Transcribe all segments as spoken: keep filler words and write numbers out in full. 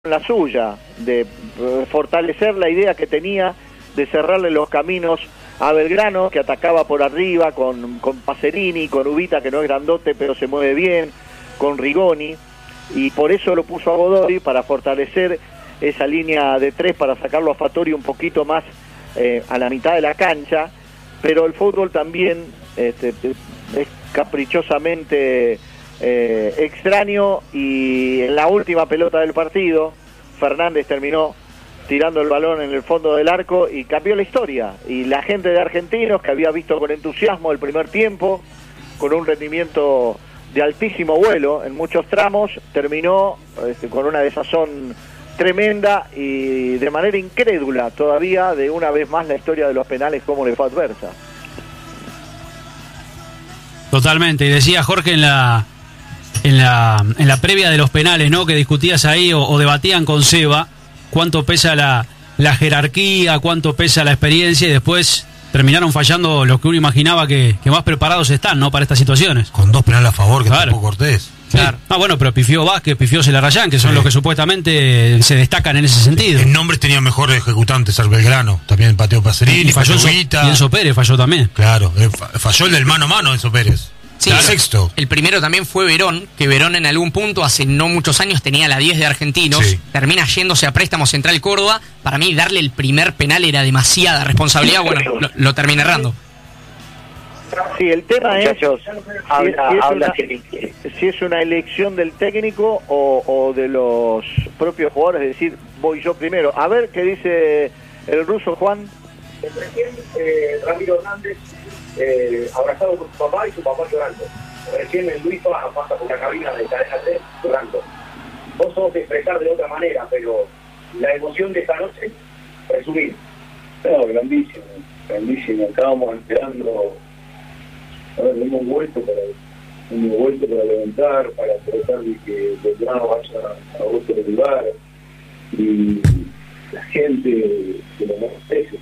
la suya, de fortalecer la idea que tenía de cerrarle los caminos a Belgrano, que atacaba por arriba con, con Pacerini, con Ubita, que no es grandote pero se mueve bien, con Rigoni, y por eso lo puso a Godoy, para fortalecer esa línea de tres, para sacarlo a Fattori un poquito más eh, a la mitad de la cancha. Pero el fútbol también este, es caprichosamente eh, extraño, y en la última pelota del partido Fernández terminó tirando el balón en el fondo del arco y cambió la historia, y la gente de Argentinos, que había visto con entusiasmo el primer tiempo con un rendimiento de altísimo vuelo en muchos tramos, terminó este, con una desazón tremenda y de manera incrédula todavía de una vez más la historia de los penales como le fue adversa. Totalmente, y decía Jorge en la en la en la previa de los penales, ¿no?, que discutías ahí o, o debatían con Seba cuánto pesa la, la jerarquía, cuánto pesa la experiencia, y después terminaron fallando los que uno imaginaba que, que más preparados están, ¿no?, para estas situaciones. Con dos penales a favor, que claro. Tampoco Cortés. Claro. Ah, bueno, pero pifió Vázquez, pifió Celarayán, que son sí. los que supuestamente se destacan en ese sentido. En nombres tenía mejores ejecutantes al Belgrano, también pateó Pacerini, y falló Ubita. Y Enzo Pérez falló también. Claro, eh, falló el del mano a mano, Enzo Pérez. Sí, el sexto. El primero también fue Verón, que Verón en algún punto, hace no muchos años, tenía la diez de Argentinos, sí. termina yéndose a préstamo Central Córdoba. Para mí darle el primer penal era demasiada responsabilidad, bueno, lo, lo termina errando. Sí, el tema Muchachos, es, habla, si, si, es habla una, si es una elección del técnico o, o de los propios jugadores, es decir, voy yo primero. A ver qué dice el ruso Juan. Recién eh, Ramiro Hernández eh, abrazado con su papá y su papá llorando. Recién el Luis pasa por la cabina de Cadena tres llorando. Vos sos de expresar de otra manera, pero la emoción de esta noche, resumir. No, grandísimo, grandísimo. Estábamos esperando. A ver, hemos vuelto para, hemos vuelto para levantar, para tratar de que Belgrano vaya a otro lugar, y la gente que lo merece,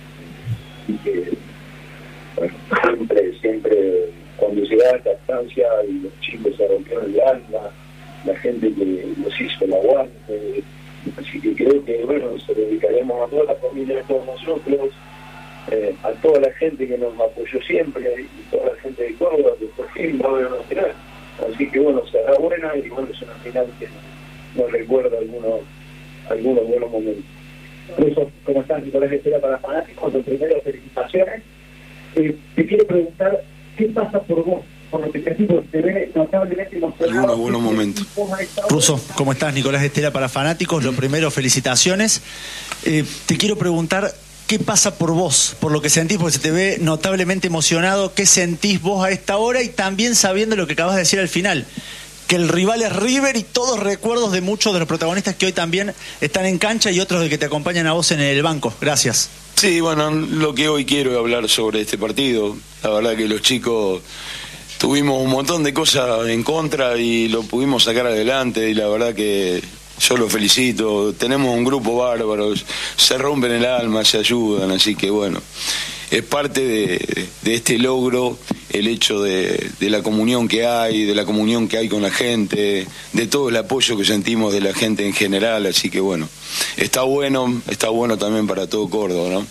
y que bueno, siempre, siempre cuando se da esta estancia y los chicos se rompieron el alma, la gente que nos hizo el aguante, así que creo que bueno, se dedicaremos a toda la familia de todos nosotros. Eh, a toda la gente que nos apoyó siempre, y toda la gente de Córdoba, que por fin va a haber una final. Así que bueno, será buena, y bueno, es una final que nos, nos recuerda algunos, algunos buenos momentos. Ruso, ¿cómo estás? Nicolás Estela para Fanáticos. Lo primero, felicitaciones. Eh, te quiero preguntar, ¿qué pasa por vos? Por lo que te digo, te ve notablemente emocionado. Algunos buenos momentos. Ruso, ¿cómo estás? Nicolás Estela para Fanáticos. Lo primero, felicitaciones. Eh, te quiero preguntar, ¿qué pasa por vos? Por lo que sentís, porque se te ve notablemente emocionado. ¿Qué sentís vos a esta hora? Y también sabiendo lo que acabas de decir al final, que el rival es River, y todos recuerdos de muchos de los protagonistas que hoy también están en cancha y otros de que te acompañan a vos en el banco. Gracias. Sí, bueno, lo que hoy quiero es hablar sobre este partido. La verdad que los chicos tuvimos un montón de cosas en contra y lo pudimos sacar adelante, y la verdad que yo los felicito. Tenemos un grupo bárbaro, se rompen el alma, se ayudan, así que bueno, es parte de, de este logro el hecho de, de la comunión que hay, de la comunión que hay con la gente, de todo el apoyo que sentimos de la gente en general, así que bueno, está bueno, está bueno también para todo Córdoba, ¿no?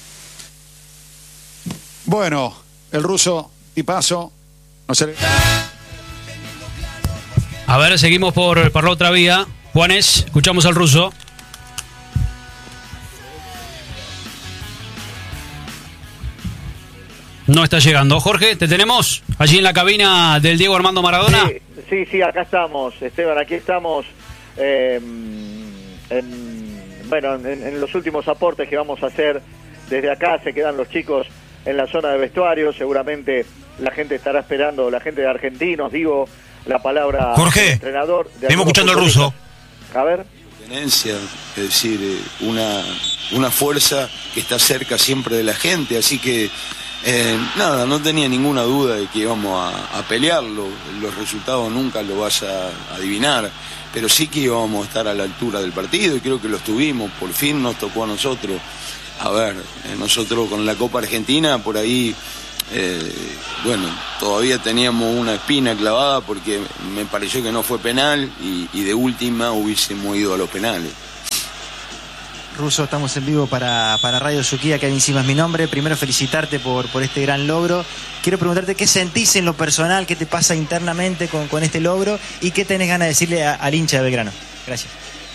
Bueno, el ruso, y paso, no se le... A ver, seguimos por, por la otra vía. Juanes, escuchamos al ruso. No está llegando. Jorge, ¿te tenemos allí en la cabina del Diego Armando Maradona? Sí, sí, sí, acá estamos, Esteban, aquí estamos. Eh, en, bueno, en, en los últimos aportes que vamos a hacer desde acá. Se quedan los chicos en la zona de vestuario. Seguramente la gente estará esperando, la gente de Argentinos, digo, la palabra Jorge, del entrenador. venimos escuchando al ruso. A ver. Tenencia, es decir, una, una fuerza que está cerca siempre de la gente, así que eh, nada, no tenía ninguna duda de que íbamos a, a pelearlo. Los resultados nunca lo vas a adivinar, pero sí que íbamos a estar a la altura del partido, y creo que lo estuvimos. Por fin nos tocó a nosotros. A ver, eh, nosotros con la Copa Argentina por ahí Eh, bueno, todavía teníamos una espina clavada porque me pareció que no fue penal, y, y de última hubiésemos ido a los penales. Russo, estamos en vivo para, para Radio Suquía, que ahí encima es mi nombre. Primero felicitarte por, por este gran logro. Quiero preguntarte qué sentís en lo personal, qué te pasa internamente con, con este logro y qué tenés ganas de decirle a, al hincha de Belgrano. Gracias.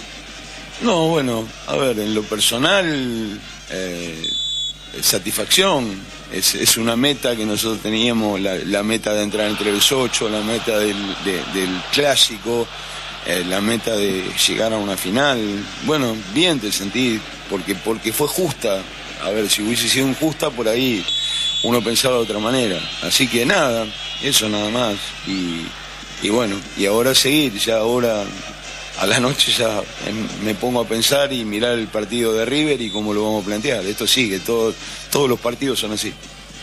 No, bueno, a ver, en lo personal, eh, satisfacción. Es, es una meta que nosotros teníamos, la, la meta de entrar entre los ocho, la meta del, de, del clásico. Eh, la meta de llegar a una final. Bueno, bien te sentí, porque, porque fue justa. A ver, si hubiese sido injusta, por ahí uno pensaba de otra manera. Así que nada, eso nada más. Y, y bueno, y ahora seguir, ya ahora a la noche ya me pongo a pensar y mirar el partido de River y cómo lo vamos a plantear. Esto sigue, todo, todos los partidos son así.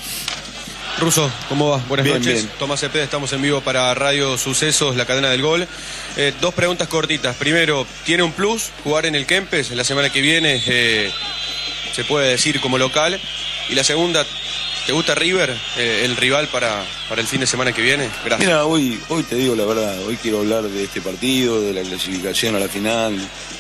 Russo, ¿cómo va? Buenas bien, noches. Bien. Tomás Cepeda, estamos en vivo para Radio Sucesos, la cadena del gol. Eh, dos preguntas cortitas. Primero, ¿tiene un plus jugar en el Kempes la semana que viene? Eh, se puede decir como local. Y la segunda, ¿te gusta River, eh, el rival para, para el fin de semana que viene? Gracias. Mira, hoy, hoy te digo la verdad, hoy quiero hablar de este partido, de la clasificación a la final.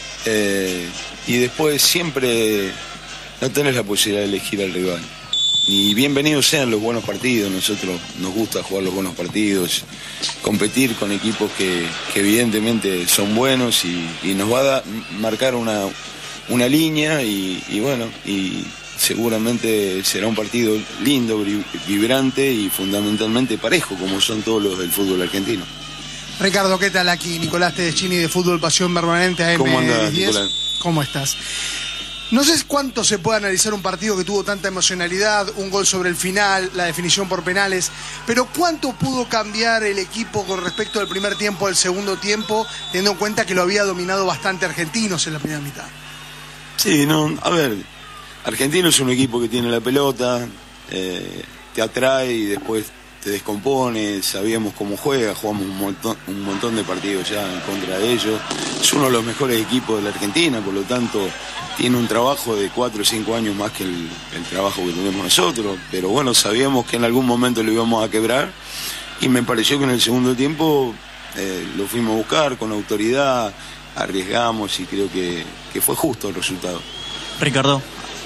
Eh, y después siempre no tenés la posibilidad de elegir al rival. Y bienvenidos sean los buenos partidos, nosotros nos gusta jugar los buenos partidos, competir con equipos que, que evidentemente son buenos y, y nos va a da, marcar una, una línea y, y bueno, y seguramente será un partido lindo, vibrante y fundamentalmente parejo, como son todos los del fútbol argentino. Ricardo, ¿qué tal? Aquí Nicolás Tedeschini de Fútbol Pasión Permanente A M diez. ¿Cómo andás, Nicolás? ¿Cómo estás? No sé cuánto se puede analizar un partido que tuvo tanta emocionalidad, un gol sobre el final, la definición por penales, pero ¿cuánto pudo cambiar el equipo con respecto del primer tiempo al segundo tiempo, teniendo en cuenta que lo había dominado bastante Argentinos en la primera mitad? Sí, no, a ver, Argentinos es un equipo que tiene la pelota, eh, te atrae y después te descompone, sabíamos cómo juega, jugamos un montón, un montón de partidos ya en contra de ellos. Es uno de los mejores equipos de la Argentina, por lo tanto tiene un trabajo de cuatro o cinco años más que el, el trabajo que tenemos nosotros, pero bueno, sabíamos que en algún momento lo íbamos a quebrar y me pareció que en el segundo tiempo eh, lo fuimos a buscar con autoridad, arriesgamos y creo que, que fue justo el resultado. Ricardo.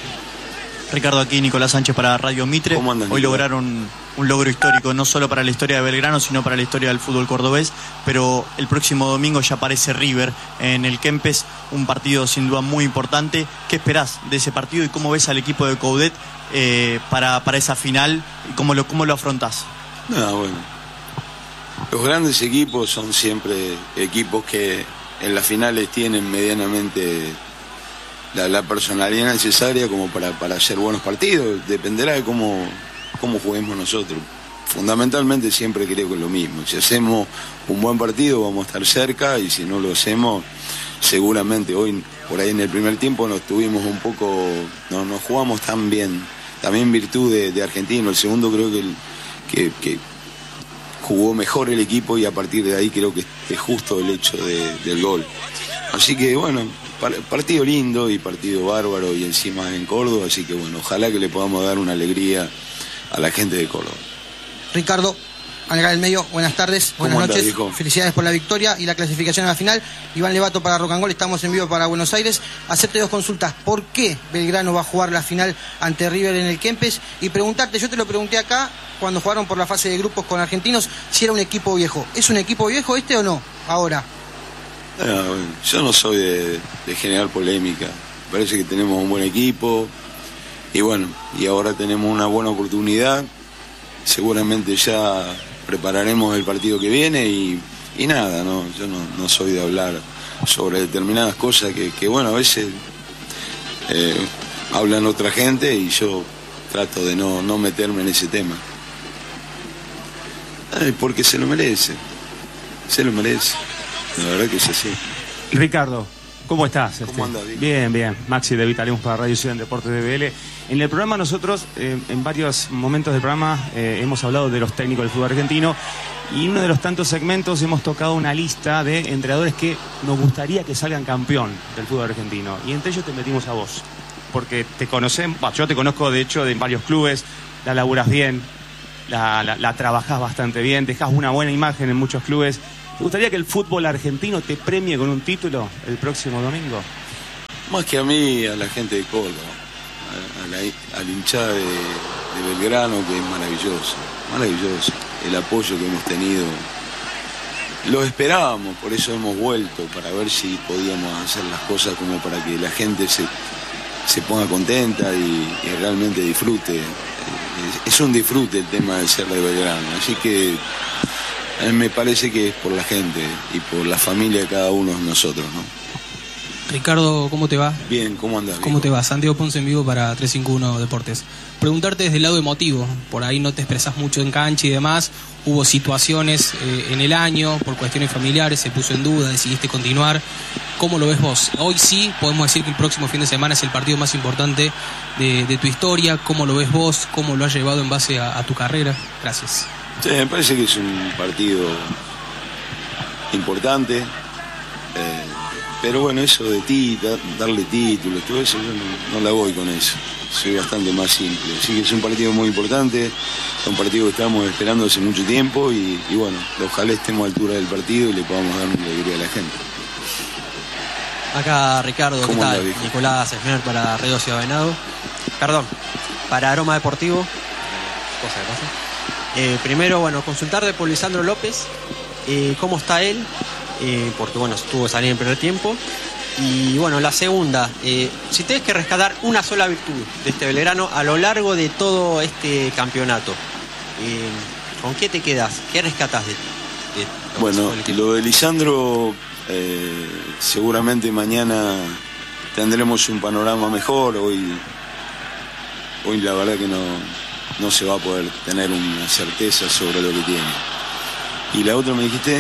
Ricardo, aquí Nicolás Sánchez para Radio Mitre. ¿Cómo andan, Hoy Nicolás? lograron un logro histórico, no solo para la historia de Belgrano, sino para la historia del fútbol cordobés, pero el próximo domingo ya aparece River en el Kempes, un partido sin duda muy importante. ¿Qué esperás de ese partido y cómo ves al equipo de Coudet eh, para, para esa final y cómo lo, cómo lo afrontás? No, bueno, los grandes equipos son siempre equipos que en las finales tienen medianamente la, la personalidad necesaria como para, para hacer buenos partidos. Dependerá de cómo, cómo juguemos nosotros. Fundamentalmente siempre creo que es lo mismo. Si hacemos un buen partido vamos a estar cerca y si no lo hacemos, seguramente hoy por ahí en el primer tiempo nos tuvimos un poco, no nos jugamos tan bien, también en virtud de, de Argentino. El segundo creo que, el, que, que jugó mejor el equipo y a partir de ahí creo que es justo el hecho de, del gol. Así que bueno, partido lindo y partido bárbaro y encima en Córdoba, así que bueno, ojalá que le podamos dar una alegría a la gente de Córdoba. Ricardo, acá del medio, buenas tardes, buenas andás, noches, viejo? Felicidades por la victoria y la clasificación a la final. Iván Levato para Rock and Roll, estamos en vivo para Buenos Aires. Hacerte dos consultas, ¿por qué Belgrano va a jugar la final ante River en el Kempes? Y preguntarte, yo te lo pregunté acá cuando jugaron por la fase de grupos con Argentinos, si era un equipo viejo. ¿Es un equipo viejo este o no? Ahora. No, yo no soy de, de generar polémica, me parece que tenemos un buen equipo y bueno, y ahora tenemos una buena oportunidad, seguramente ya prepararemos el partido que viene y, y nada, no, yo no, no soy de hablar sobre determinadas cosas que, que bueno, a veces eh, hablan otra gente y yo trato de no, no meterme en ese tema. Ay, porque se lo merece, se lo merece. La verdad que es así. Ricardo, ¿cómo estás? ¿Cómo andás, Vic? Bien, bien. Maxi de Vitalemos para Radio Ciudad en Deportes de B L. En el programa nosotros, eh, en varios momentos del programa, eh, hemos hablado de los técnicos del fútbol argentino y en uno de los tantos segmentos hemos tocado una lista de entrenadores que nos gustaría que salgan campeón del fútbol argentino. Y entre ellos te metimos a vos, porque te conocemos, bueno, yo te conozco de hecho de varios clubes, la laburás bien, la, la, la trabajás bastante bien, dejás una buena imagen en muchos clubes. ¿Te gustaría que el fútbol argentino te premie con un título el próximo domingo? Más que a mí, a la gente de Córdoba, a, a la, al hinchada de, de Belgrano, que es maravilloso, maravilloso. El apoyo que hemos tenido. Lo esperábamos, por eso hemos vuelto, para ver si podíamos hacer las cosas como para que la gente se, se ponga contenta y, y realmente disfrute. Es, es un disfrute el tema de ser de Belgrano, así que a mí me parece que es por la gente y por la familia de cada uno de nosotros, ¿no? Ricardo, ¿cómo te va? Bien, ¿cómo andás? ¿Cómo te va? Santiago Ponce en vivo para tres cinco uno Deportes. Preguntarte desde el lado emotivo, por ahí no te expresás mucho en cancha y demás, hubo situaciones eh, en el año, por cuestiones familiares, se puso en duda, decidiste continuar. ¿Cómo lo ves vos? Hoy sí, podemos decir que el próximo fin de semana es el partido más importante de, de tu historia. ¿Cómo lo ves vos? ¿Cómo lo has llevado en base a, a tu carrera? Gracias. Sí, me parece que es un partido importante. Eh, Pero bueno, eso de ti, darle títulos, todo eso, yo no, no la voy con eso. Soy bastante más simple. Así que es un partido muy importante, es un partido que estamos esperando hace mucho tiempo y, y bueno, ojalá estemos a altura del partido y le podamos dar una alegría a la gente. Acá Ricardo, ¿qué tal? Anda, Nicolás Esmer para Radio Ciudad Venado. Perdón, para Aroma Deportivo. Cosa que pasa. Eh, primero, bueno, consultarte por Lisandro López, eh, cómo está él. Eh, porque bueno, estuvo saliendo en el primer tiempo. Y bueno, la segunda, eh, si tienes que rescatar una sola virtud de este Belgrano a lo largo de todo este campeonato, eh, ¿con qué te quedas? ¿Qué rescatas de, de lo Bueno, lo de Lisandro, eh, seguramente mañana tendremos un panorama mejor. Hoy, hoy la verdad que no, no se va a poder tener una certeza sobre lo que tiene. Y la otra me dijiste...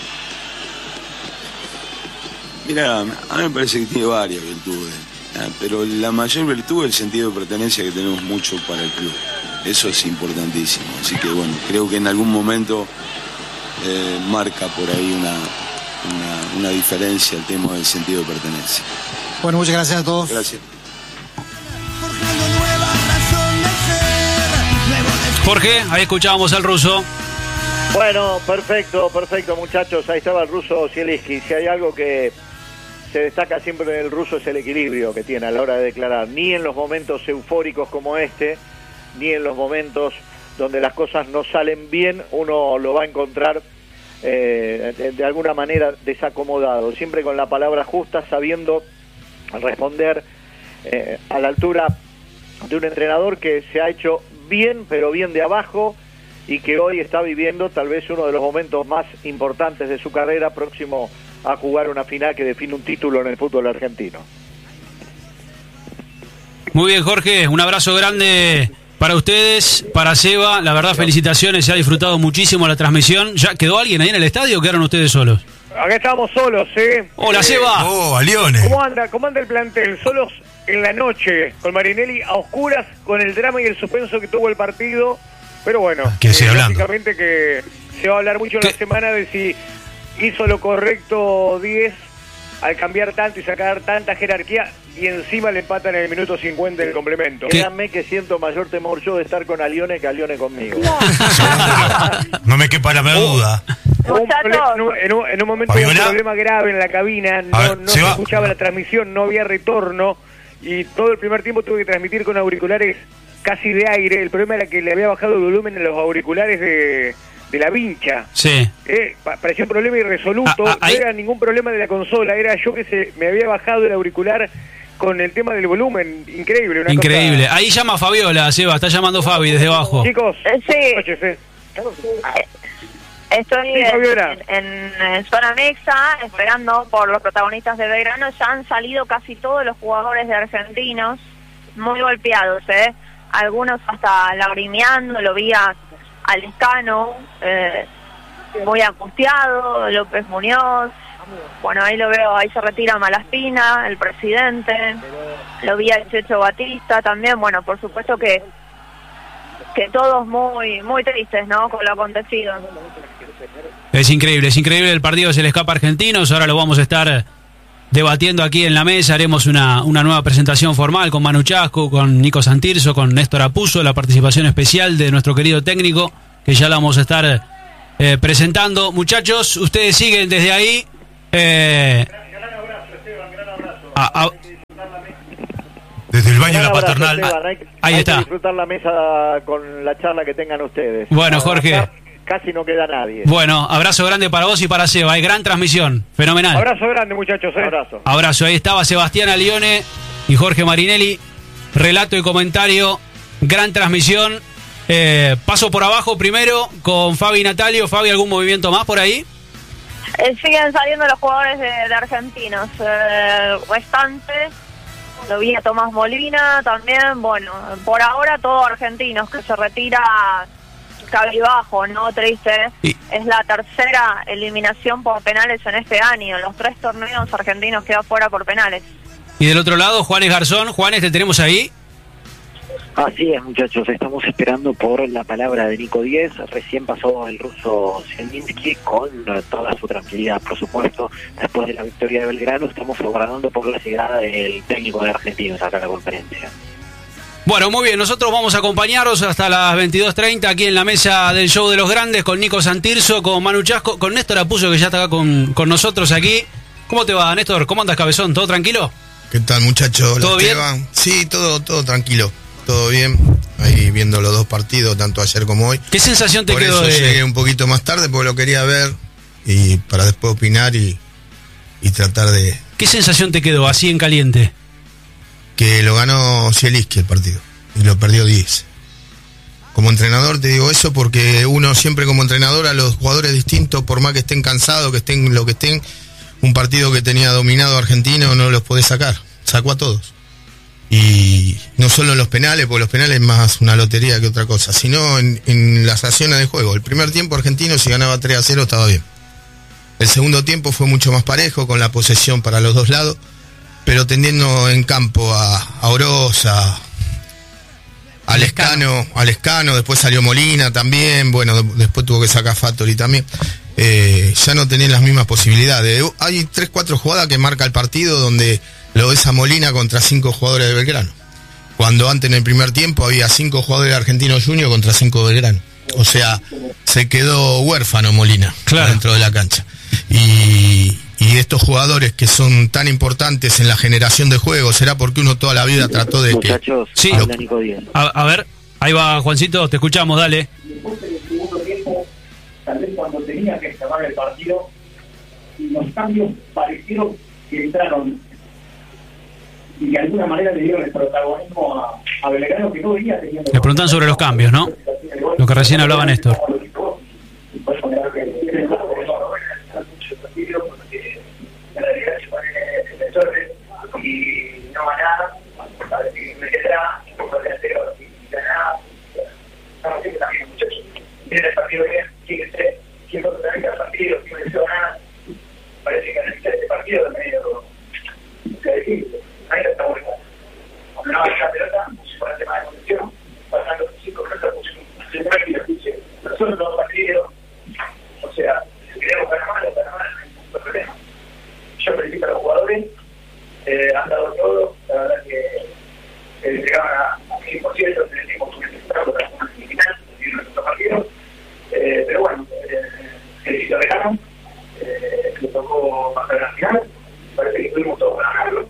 Mira, a mí me parece que tiene varias virtudes, pero la mayor virtud es el sentido de pertenencia que tenemos mucho para el club. Eso es importantísimo. Así que bueno, creo que en algún momento eh, marca por ahí una, una, una diferencia el tema del sentido de pertenencia. Bueno, muchas gracias a todos. Gracias. Jorge, ahí escuchábamos al ruso. Bueno, perfecto, perfecto, muchachos. Ahí estaba el ruso Zielinski. Si hay algo que se destaca siempre en el ruso es el equilibrio que tiene a la hora de declarar. Ni en los momentos eufóricos como este, ni en los momentos donde las cosas no salen bien, uno lo va a encontrar eh, de, de alguna manera desacomodado. Siempre con la palabra justa, sabiendo responder eh, a la altura de un entrenador que se ha hecho bien, pero bien de abajo, y que hoy está viviendo tal vez uno de los momentos más importantes de su carrera, próximo a jugar una final que define un título en el fútbol argentino. Muy bien, Jorge, un abrazo grande para ustedes, para Seba, la verdad felicitaciones, se ha disfrutado muchísimo la transmisión. ¿Ya quedó alguien ahí en el estadio o quedaron ustedes solos? Acá estamos solos, ¿eh? Hola, eh, Seba. Oh, Alione. ¿Cómo anda? ¿Cómo anda el plantel? Solos en la noche, con Marinelli a oscuras, con el drama y el suspenso que tuvo el partido. Pero bueno, que sigue eh, hablando. lógicamente que se va a hablar mucho en la semana de si hizo lo correcto diez al cambiar tanto y sacar tanta jerarquía y encima le empatan en el minuto cincuenta del complemento. Créanme que siento mayor temor yo de estar con Alione que Alione conmigo. No me quepa la menor duda. Un problema- en, un, en un- en un momento hubo un Fabiola. problema grave en la cabina, no, A ver, no se se va. escuchaba la transmisión, no había retorno y todo el primer tiempo tuve que transmitir con auriculares casi de aire. El problema era que le había bajado el volumen a los auriculares de, de la vincha. Sí. Eh, pa- parecía un problema irresoluto, Ah, ah, ahí- no era ningún problema de la consola, era yo que se me había bajado el auricular con el tema del volumen. Increíble, una Increíble. cosa- Ahí llama Fabiola, Seba, está llamando Fabi desde abajo. Chicos, sí. noches, eh. Estoy Sí, Fabiola. en, en, en zona mixta esperando por los protagonistas de Belgrano. Ya han salido casi todos los jugadores de Argentinos muy golpeados, ¿eh? Algunos hasta lagrimeando, lo vi a, a Lescano eh, muy angustiado, López Muñoz, bueno, ahí lo veo, ahí se retira Malaspina, el presidente, lo vi a Checho Batista también, bueno, por supuesto que que todos muy muy tristes, ¿no?, con lo acontecido. Es increíble, es increíble el partido, se le escapa a Argentinos, ahora lo vamos a estar debatiendo aquí en la mesa, haremos una, una nueva presentación formal con Manu Chasco, con Nico Santirso, con Néstor Apuzzo, la participación especial de nuestro querido técnico, que ya la vamos a estar eh, presentando. Muchachos, ustedes siguen desde ahí. Eh, a- a- baño Un la abrazo, paternal. Esteban. Hay, Ahí hay está. que disfrutar la mesa con la charla que tengan ustedes. Bueno, Acá Jorge. Casi no queda nadie. Bueno, abrazo grande para vos y para Seba. Hay gran transmisión. Fenomenal. Abrazo grande, muchachos. ¿eh? Abrazo. Abrazo. Ahí estaba Sebastián Alione y Jorge Marinelli. Relato y comentario. Gran transmisión. Eh, paso por abajo primero con Fabi y Natalio. Fabi, ¿algún movimiento más por ahí? Eh, siguen saliendo los jugadores de, de argentinos eh, restantes. Lo vi a Tomás Molina también. Bueno, por ahora todos argentinos, que se retira cabizbajo, ¿no? Triste. Y... Es la tercera eliminación por penales en este año. Los tres torneos argentinos quedan fuera por penales. Y del otro lado, Juanes Garzón. Juanes, ¿te tenemos ahí? Así es, muchachos, estamos esperando por la palabra de Nico Díez. Recién pasó el ruso Zielinski con toda su tranquilidad, por supuesto. Después de la victoria de Belgrano, estamos aguardando por la llegada del técnico de Argentinos acá a la conferencia. Bueno, muy bien, nosotros vamos a acompañaros hasta las veintidós treinta aquí en la mesa del Show de los Grandes con Nico Santirso, con Manu Chasco, con Néstor Apuyo, que ya está acá con, con nosotros aquí. ¿Cómo te va, Néstor? ¿Cómo andas, cabezón? ¿Todo tranquilo? ¿Qué tal, muchachos? ¿Todo bien? Esteban. Sí, todo, todo tranquilo. Todo bien, ahí viendo los dos partidos, tanto ayer como hoy. ¿Qué sensación te Por quedó eso de...? llegué un poquito más tarde porque lo quería ver y para después opinar y, y tratar de... ¿Qué sensación te quedó así en caliente? Que lo ganó Zielinski el partido y lo perdió diez. Como entrenador te digo eso porque uno siempre como entrenador a los jugadores distintos, por más que estén cansados, que estén lo que estén, un partido que tenía dominado Argentino no los podés sacar, sacó a todos. Y no solo en los penales, porque los penales es más una lotería que otra cosa, sino en, en las acciones de juego. El primer tiempo argentino, si ganaba tres a cero, estaba bien. El segundo tiempo fue mucho más parejo, con la posesión para los dos lados, pero tendiendo en campo a, a Oroz, a, a Lescano, a Lescano, después salió Molina también, bueno, después tuvo que sacar Fattori también. Eh, ya no tenían las mismas posibilidades. Hay tres, cuatro jugadas que marca el partido donde lo ves a Molina contra cinco jugadores de Belgrano. Cuando antes en el primer tiempo había cinco jugadores de Argentinos Juniors contra cinco de Belgrano. O sea, se quedó huérfano Molina, claro, dentro de la cancha. Y, y estos jugadores que son tan importantes en la generación de juegos, ¿será porque uno toda la vida trató de Muchachos, que... Sí. habla Nico Díez. A, a ver, ahí va Juancito, te escuchamos, dale. Después del segundo tiempo, tal vez cuando tenía que cerrar el partido, los cambios parecieron que entraron y de alguna manera le dieron el protagonismo a, a Belgrano, que no venía teniendo... Le preguntan sobre los cambios, ¿no? Lo que recién hablaba Néstor. Y no ganaba, a ver si me quedará, por el anterior, y ganaba. Estamos siempre también, muchachos. Viene el partido bien, fíjense, siempre totalmente el partido, si no deseo nada. Parece que analizar este partido es medio. ¿Qué decir? Ahí está bueno. Cuando no avanza la pelota, por el tema de condición, pasando cinco minutos, se mueve y lo dice. Nosotros los partidos, o sea, si queremos ganar mal, ganar mal, no hay ningún problema. Yo felicito a los jugadores. Eh, han dado todo, la verdad que eh, llegaban a cien por ciento, tenemos un espectáculo para una semifinal en nuestro partido, eh, pero bueno, eh, felicito a Verano, eh, le tocó pasar a la final, parece que tuvimos todo para ganarlo.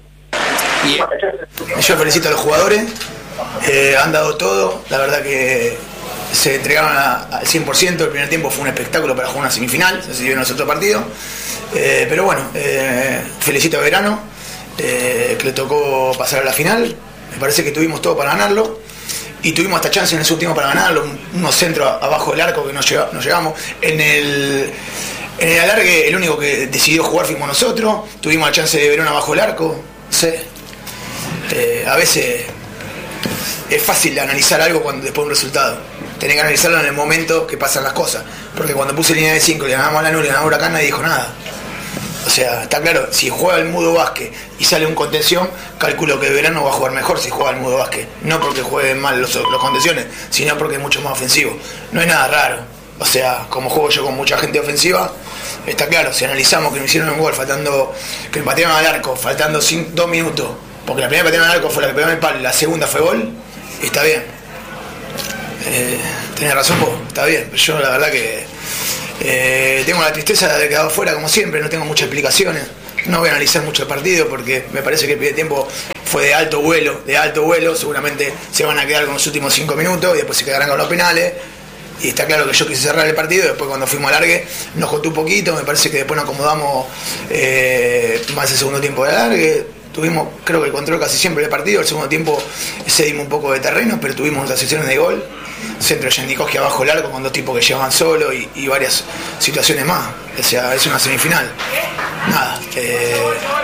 Yo felicito a los jugadores, eh, han dado todo, la verdad que se entregaron a, al cien por ciento, el primer tiempo fue un espectáculo para jugar una semifinal, se siguió en nuestro otro partido, eh, pero bueno, eh, felicito a Verano. Eh, que le tocó pasar a la final, me parece que tuvimos todo para ganarlo y tuvimos hasta chance en ese último para ganarlo, unos centros abajo del arco que no, llega, no llegamos en el, en el alargue el único que decidió jugar fuimos nosotros, tuvimos la chance de Verón abajo del arco, ¿sí? eh, a veces es fácil analizar algo cuando después de un resultado, tenés que analizarlo en el momento que pasan las cosas, porque cuando puse línea de cinco y le ganamos a Lanús y le ganamos a Huracán nadie dijo nada. O sea, está claro, si juega el Mudo Vázquez y sale un contención, calculo que Verano va a jugar mejor si juega el Mudo Vázquez. No porque jueguen mal los, los contenciones, sino porque es mucho más ofensivo. No hay nada raro. O sea, como juego yo con mucha gente ofensiva, está claro, si analizamos que me hicieron un gol faltando, que me patearon al arco, faltando cinco, dos minutos, porque la primera patearon al arco fue la que pegó en el palo, la segunda fue gol, está bien. Eh, tenés razón vos, está bien. Pero yo la verdad que... Eh, tengo la tristeza de haber quedado fuera como siempre, no tengo muchas explicaciones, no voy a analizar mucho el partido porque me parece que el primer tiempo fue de alto vuelo, de alto vuelo, seguramente se van a quedar con los últimos cinco minutos y después se quedarán con los penales. Y está claro que yo quise cerrar el partido, después cuando fuimos al alargue nos costó un poquito, me parece que después nos acomodamos eh, más el segundo tiempo del alargue, tuvimos creo que el control casi siempre del partido, el segundo tiempo cedimos un poco de terreno, pero tuvimos las sesiones de gol, centro de Yanikoski abajo el arco con dos tipos que llevaban solo y, y varias situaciones más, o sea, es una semifinal. Nada, eh,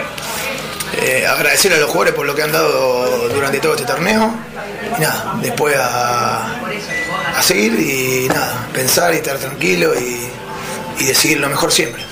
eh, agradecer a los jugadores por lo que han dado durante todo este torneo y nada, después a, a seguir y nada, pensar y estar tranquilo y, y decidir lo mejor siempre.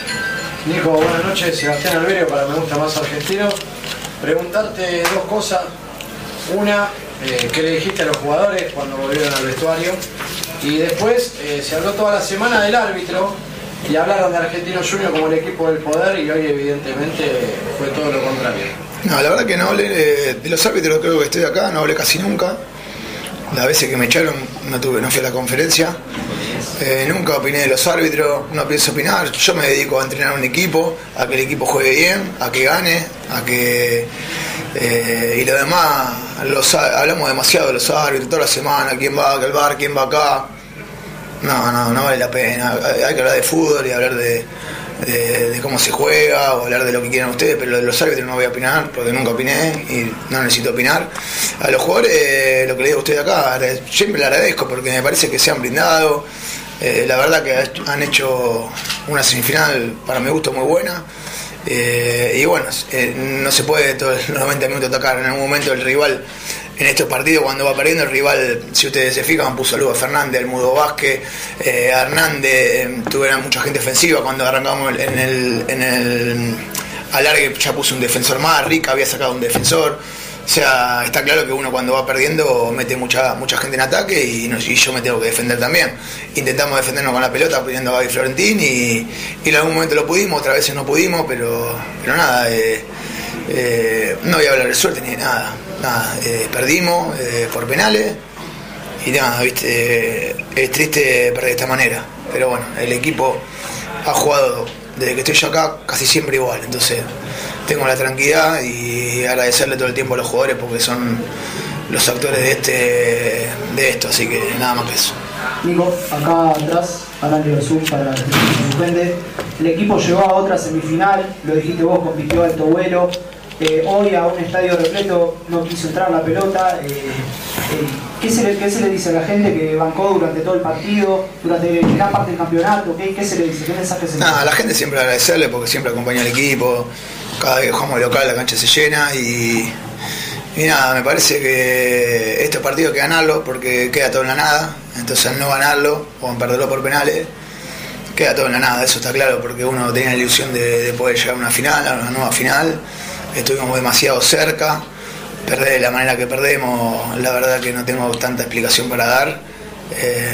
Nico, buenas noches, Sebastián Alberio para Me Gusta Más Argentino. Preguntarte dos cosas. Una, eh, ¿qué le dijiste a los jugadores cuando volvieron al vestuario? Y después, eh, se habló toda la semana del árbitro y hablaron de Argentino Junior como el equipo del poder y hoy evidentemente fue todo lo contrario. No, la verdad que no hablé de, de los árbitros, creo que estoy acá, no hablé casi nunca. Las veces que me echaron no tuve, no fui a la conferencia. Eh, nunca opiné de los árbitros, no pienso opinar. Yo me dedico a entrenar un equipo, a que el equipo juegue bien, a que gane, a que eh, y lo demás, los, hablamos demasiado de los árbitros toda la semana, quién va al bar, quién va acá. No, no, no vale la pena. Hay que hablar de fútbol y hablar de, de, de cómo se juega o hablar de lo que quieran ustedes, pero de los árbitros no voy a opinar porque nunca opiné y no necesito opinar. A los jugadores, lo que le digo a ustedes acá, siempre le agradezco porque me parece que se han brindado. Eh, la verdad que han hecho una semifinal para mi gusto muy buena. Eh, y bueno, eh, no se puede todos los noventa minutos atacar. En algún momento el rival, en estos partidos cuando va perdiendo, el rival, si ustedes se fijan, puso a Lugo Fernández, al Mudo Vázquez, eh, a Hernández, eh, tuvieron mucha gente ofensiva. Cuando arrancamos en el, en el alargue ya puso un defensor más, Rica había sacado un defensor. O sea, está claro que uno cuando va perdiendo mete mucha mucha gente en ataque y, no, y yo me tengo que defender también. Intentamos defendernos con la pelota pidiendo a Gaby Florentín y, y en algún momento lo pudimos, otras veces no pudimos, pero, pero nada, eh, eh, no voy a hablar de suerte ni de nada. Nada, eh, perdimos eh, por penales y nada, viste, eh, es triste perder de esta manera, pero bueno, el equipo ha jugado desde que estoy yo acá casi siempre igual, entonces tengo la tranquilidad y agradecerle todo el tiempo a los jugadores porque son los actores de este de esto, así que nada más que eso. Nico, acá atrás, Alan de Zoom para que se suspende. El equipo llegó a otra semifinal, lo dijiste vos, compitió alto vuelo. Eh, hoy a un estadio repleto no quiso entrar la pelota. Eh, eh, ¿qué, se le, ¿Qué se le dice a la gente que bancó durante todo el partido, durante gran parte del campeonato? ¿Qué, qué se le dice? ¿Qué mensaje se le dice? Nada, a la gente siempre agradecerle porque siempre acompaña al equipo. Cada vez que jugamos local la cancha se llena y, y nada, me parece que este partido hay que ganarlo porque queda todo en la nada. Entonces al no ganarlo o en perderlo por penales, queda todo en la nada, eso está claro, porque uno tenía la ilusión de, de poder llegar a una final, a una nueva final. Estuvimos demasiado cerca, perder de la manera que perdemos, la verdad que no tengo tanta explicación para dar, eh,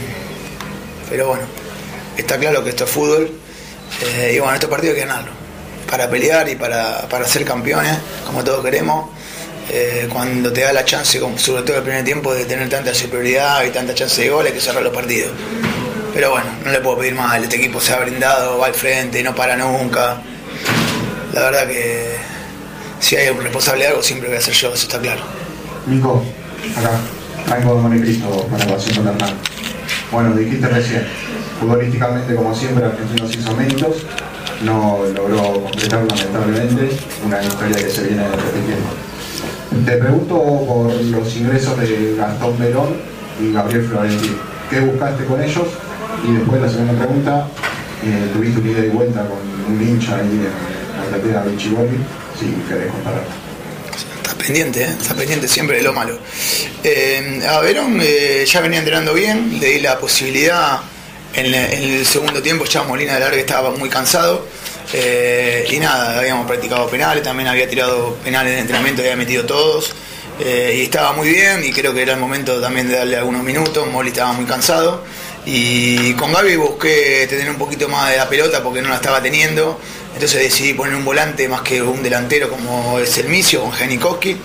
pero bueno, está claro que esto es fútbol, eh, y bueno, estos partidos hay que ganarlo, para pelear y para, para ser campeones, como todos queremos, eh, cuando te da la chance, sobre todo el primer tiempo, de tener tanta superioridad y tanta chance de gol, hay que cerrar los partidos. Pero bueno, no le puedo pedir más, este equipo se ha brindado, va al frente, no para nunca, la verdad que si hay un responsable de algo siempre voy a ser yo, eso está claro. Nico, acá, Franco de Montecristo, para la pasión con Hernán. Bueno, dijiste recién, futbolísticamente como siempre Argentinos hizo méritos, no logró completar lamentablemente una historia que se viene repitiendo. Te pregunto por los ingresos de Gastón Verón y Gabriel Florentín. ¿Qué buscaste con ellos? Y después la segunda pregunta, eh, tuviste un ida y vuelta con un hincha ahí en la platera de Bichigoli. Si querés comparar. Está pendiente, ¿eh? Está pendiente siempre de lo malo. Eh, a Verón eh, ya venía entrenando bien, le di la posibilidad en, en el segundo tiempo, ya Molina de Largue estaba muy cansado eh, y nada, habíamos practicado penales, también había tirado penales en entrenamiento, había metido todos eh, y estaba muy bien y creo que era el momento también de darle algunos minutos. Moli estaba muy cansado y con Gaby busqué tener un poquito más de la pelota porque no la estaba teniendo. Entonces decidí poner un volante más que un delantero como es el Micio, con Janikoski.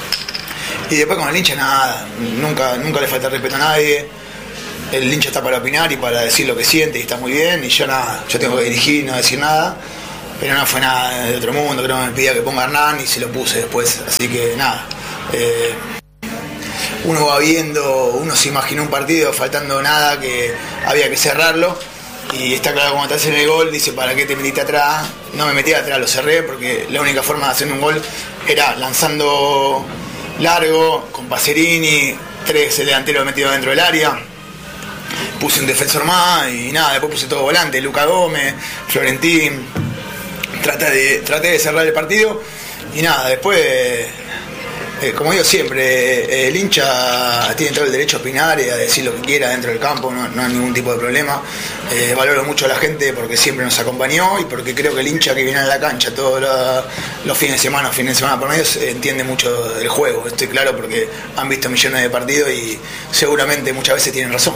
Y después con el hincha nada, nunca, nunca le falta respeto a nadie. El hincha está para opinar y para decir lo que siente y está muy bien. Y yo nada, yo tengo que dirigir y no decir nada. pero no fue nada de otro mundo, creo que me pedía que ponga a Hernán y se lo puse después, así que nada. Eh, uno va viendo, uno se imaginó un partido faltando nada, que había que cerrarlo, y está claro, como te hacen el gol, dice, ¿para qué te metiste atrás? No me metí atrás, lo cerré, porque la única forma de hacer un gol era lanzando largo, con Pacerini, tres delanteros metidos dentro del área. Puse un defensor más y nada, después puse todo volante, Luca Gómez, Florentín. Traté de, traté de cerrar el partido y nada, después, eh, como digo siempre, eh, el hincha tiene todo el derecho a opinar y a decir lo que quiera dentro del campo, no, no hay ningún tipo de problema. Eh, valoro mucho a la gente porque siempre nos acompañó y porque creo que el hincha que viene a la cancha todos los, los fines de semana, fines de semana por medio, entiende mucho del juego. Estoy claro porque han visto millones de partidos y seguramente muchas veces tienen razón.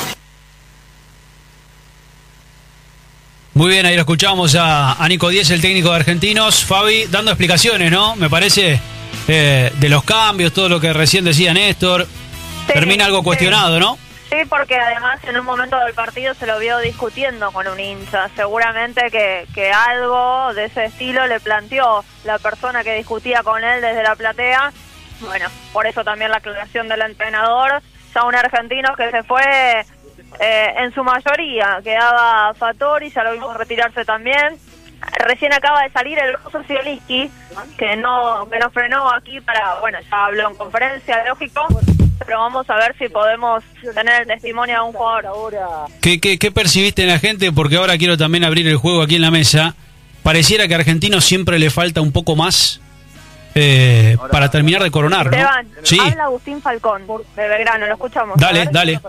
Muy bien, ahí lo escuchamos a, a Nico Díez, el técnico de Argentinos. Fabi, dando explicaciones, ¿no? Me parece, eh, de los cambios, todo lo que recién decía Néstor. Sí, termina algo cuestionado, sí. ¿No? Sí, porque además en un momento del partido se lo vio discutiendo con un hincha. Seguramente que, que algo de ese estilo le planteó la persona que discutía con él desde la platea. Bueno, por eso también la aclaración del entrenador. Ya un argentino que se fue... Eh, en su mayoría quedaba Fattori, ya lo vimos retirarse también. Recién acaba de salir el ruso Zielinski, que no que no frenó aquí para, bueno, ya habló en conferencia, lógico, pero vamos a ver si podemos tener el testimonio de un jugador. ¿Qué, qué, qué percibiste en la gente? Porque ahora quiero también abrir el juego aquí en la mesa. Pareciera que a Argentino siempre le falta un poco más eh, para terminar de coronar, ¿no? Esteban, sí. Habla Agustín Falcón de Belgrano, lo escuchamos. Dale, dale.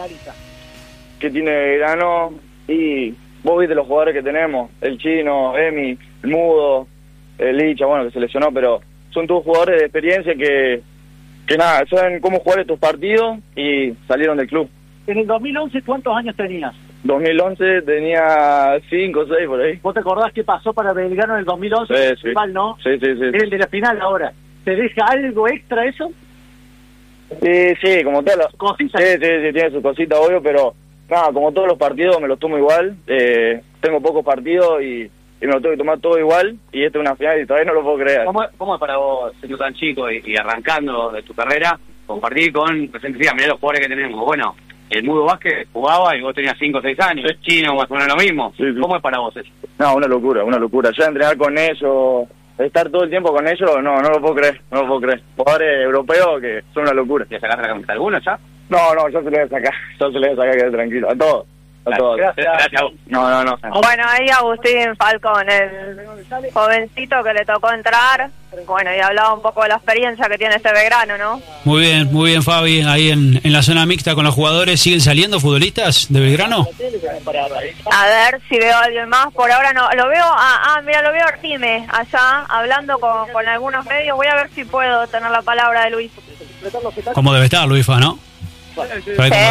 Que tiene Belgrano y vos viste los jugadores que tenemos, el Chino, Emi, el Mudo, el Licha, bueno, que se lesionó, pero son todos jugadores de experiencia que, que nada, saben cómo jugar estos partidos y salieron del club. En el dos mil once, ¿cuántos años tenías? dos mil once tenía cinco o seis por ahí. ¿Vos te acordás qué pasó para Belgrano en el dos mil once? Sí, sí. Mal, ¿no? Sí, sí, sí. Es el de la final ahora. ¿Te deja algo extra eso? Sí, sí, como todos los... ¿Cositas? Sí, sí, sí, tiene sus cositas, obvio, pero... Nada, como todos los partidos me los tomo igual, eh, tengo pocos partidos y, y me lo tengo que tomar todo igual, y esta es una final y todavía no lo puedo creer. ¿Cómo, cómo es para vos, siendo tan chico y, y arrancando de tu carrera, compartir con, presente, mirá los jugadores que tenemos? Bueno, el Mudo Vázquez jugaba y vos tenías cinco o seis años, es Chino, más o menos lo mismo. Sí, sí. ¿Cómo es para vos eso? No, una locura, una locura. Ya entrenar con ellos, estar todo el tiempo con ellos, no, no lo puedo creer, no lo puedo creer. Jugadores europeos que son una locura. ¿Ya sacaste la camiseta alguno ya? No, no, yo se le voy a sacar, yo se le voy a sacar, quedé tranquilo, a todos, a todos. Gracias. Gracias. No, no, no. Bueno, ahí Agustín Falcón, el jovencito que le tocó entrar, bueno, y hablaba un poco de la experiencia que tiene este Belgrano, ¿no? Muy bien, muy bien, Fabi, ahí en, en la zona mixta con los jugadores, ¿siguen saliendo futbolistas de Belgrano? A ver si veo a alguien más, por ahora no, lo veo, ah, ah mira, lo veo a Artime, allá, hablando con, con algunos medios, voy a ver si puedo tener la palabra de Luis. Como debe estar, Luisfa, ¿no? Sí.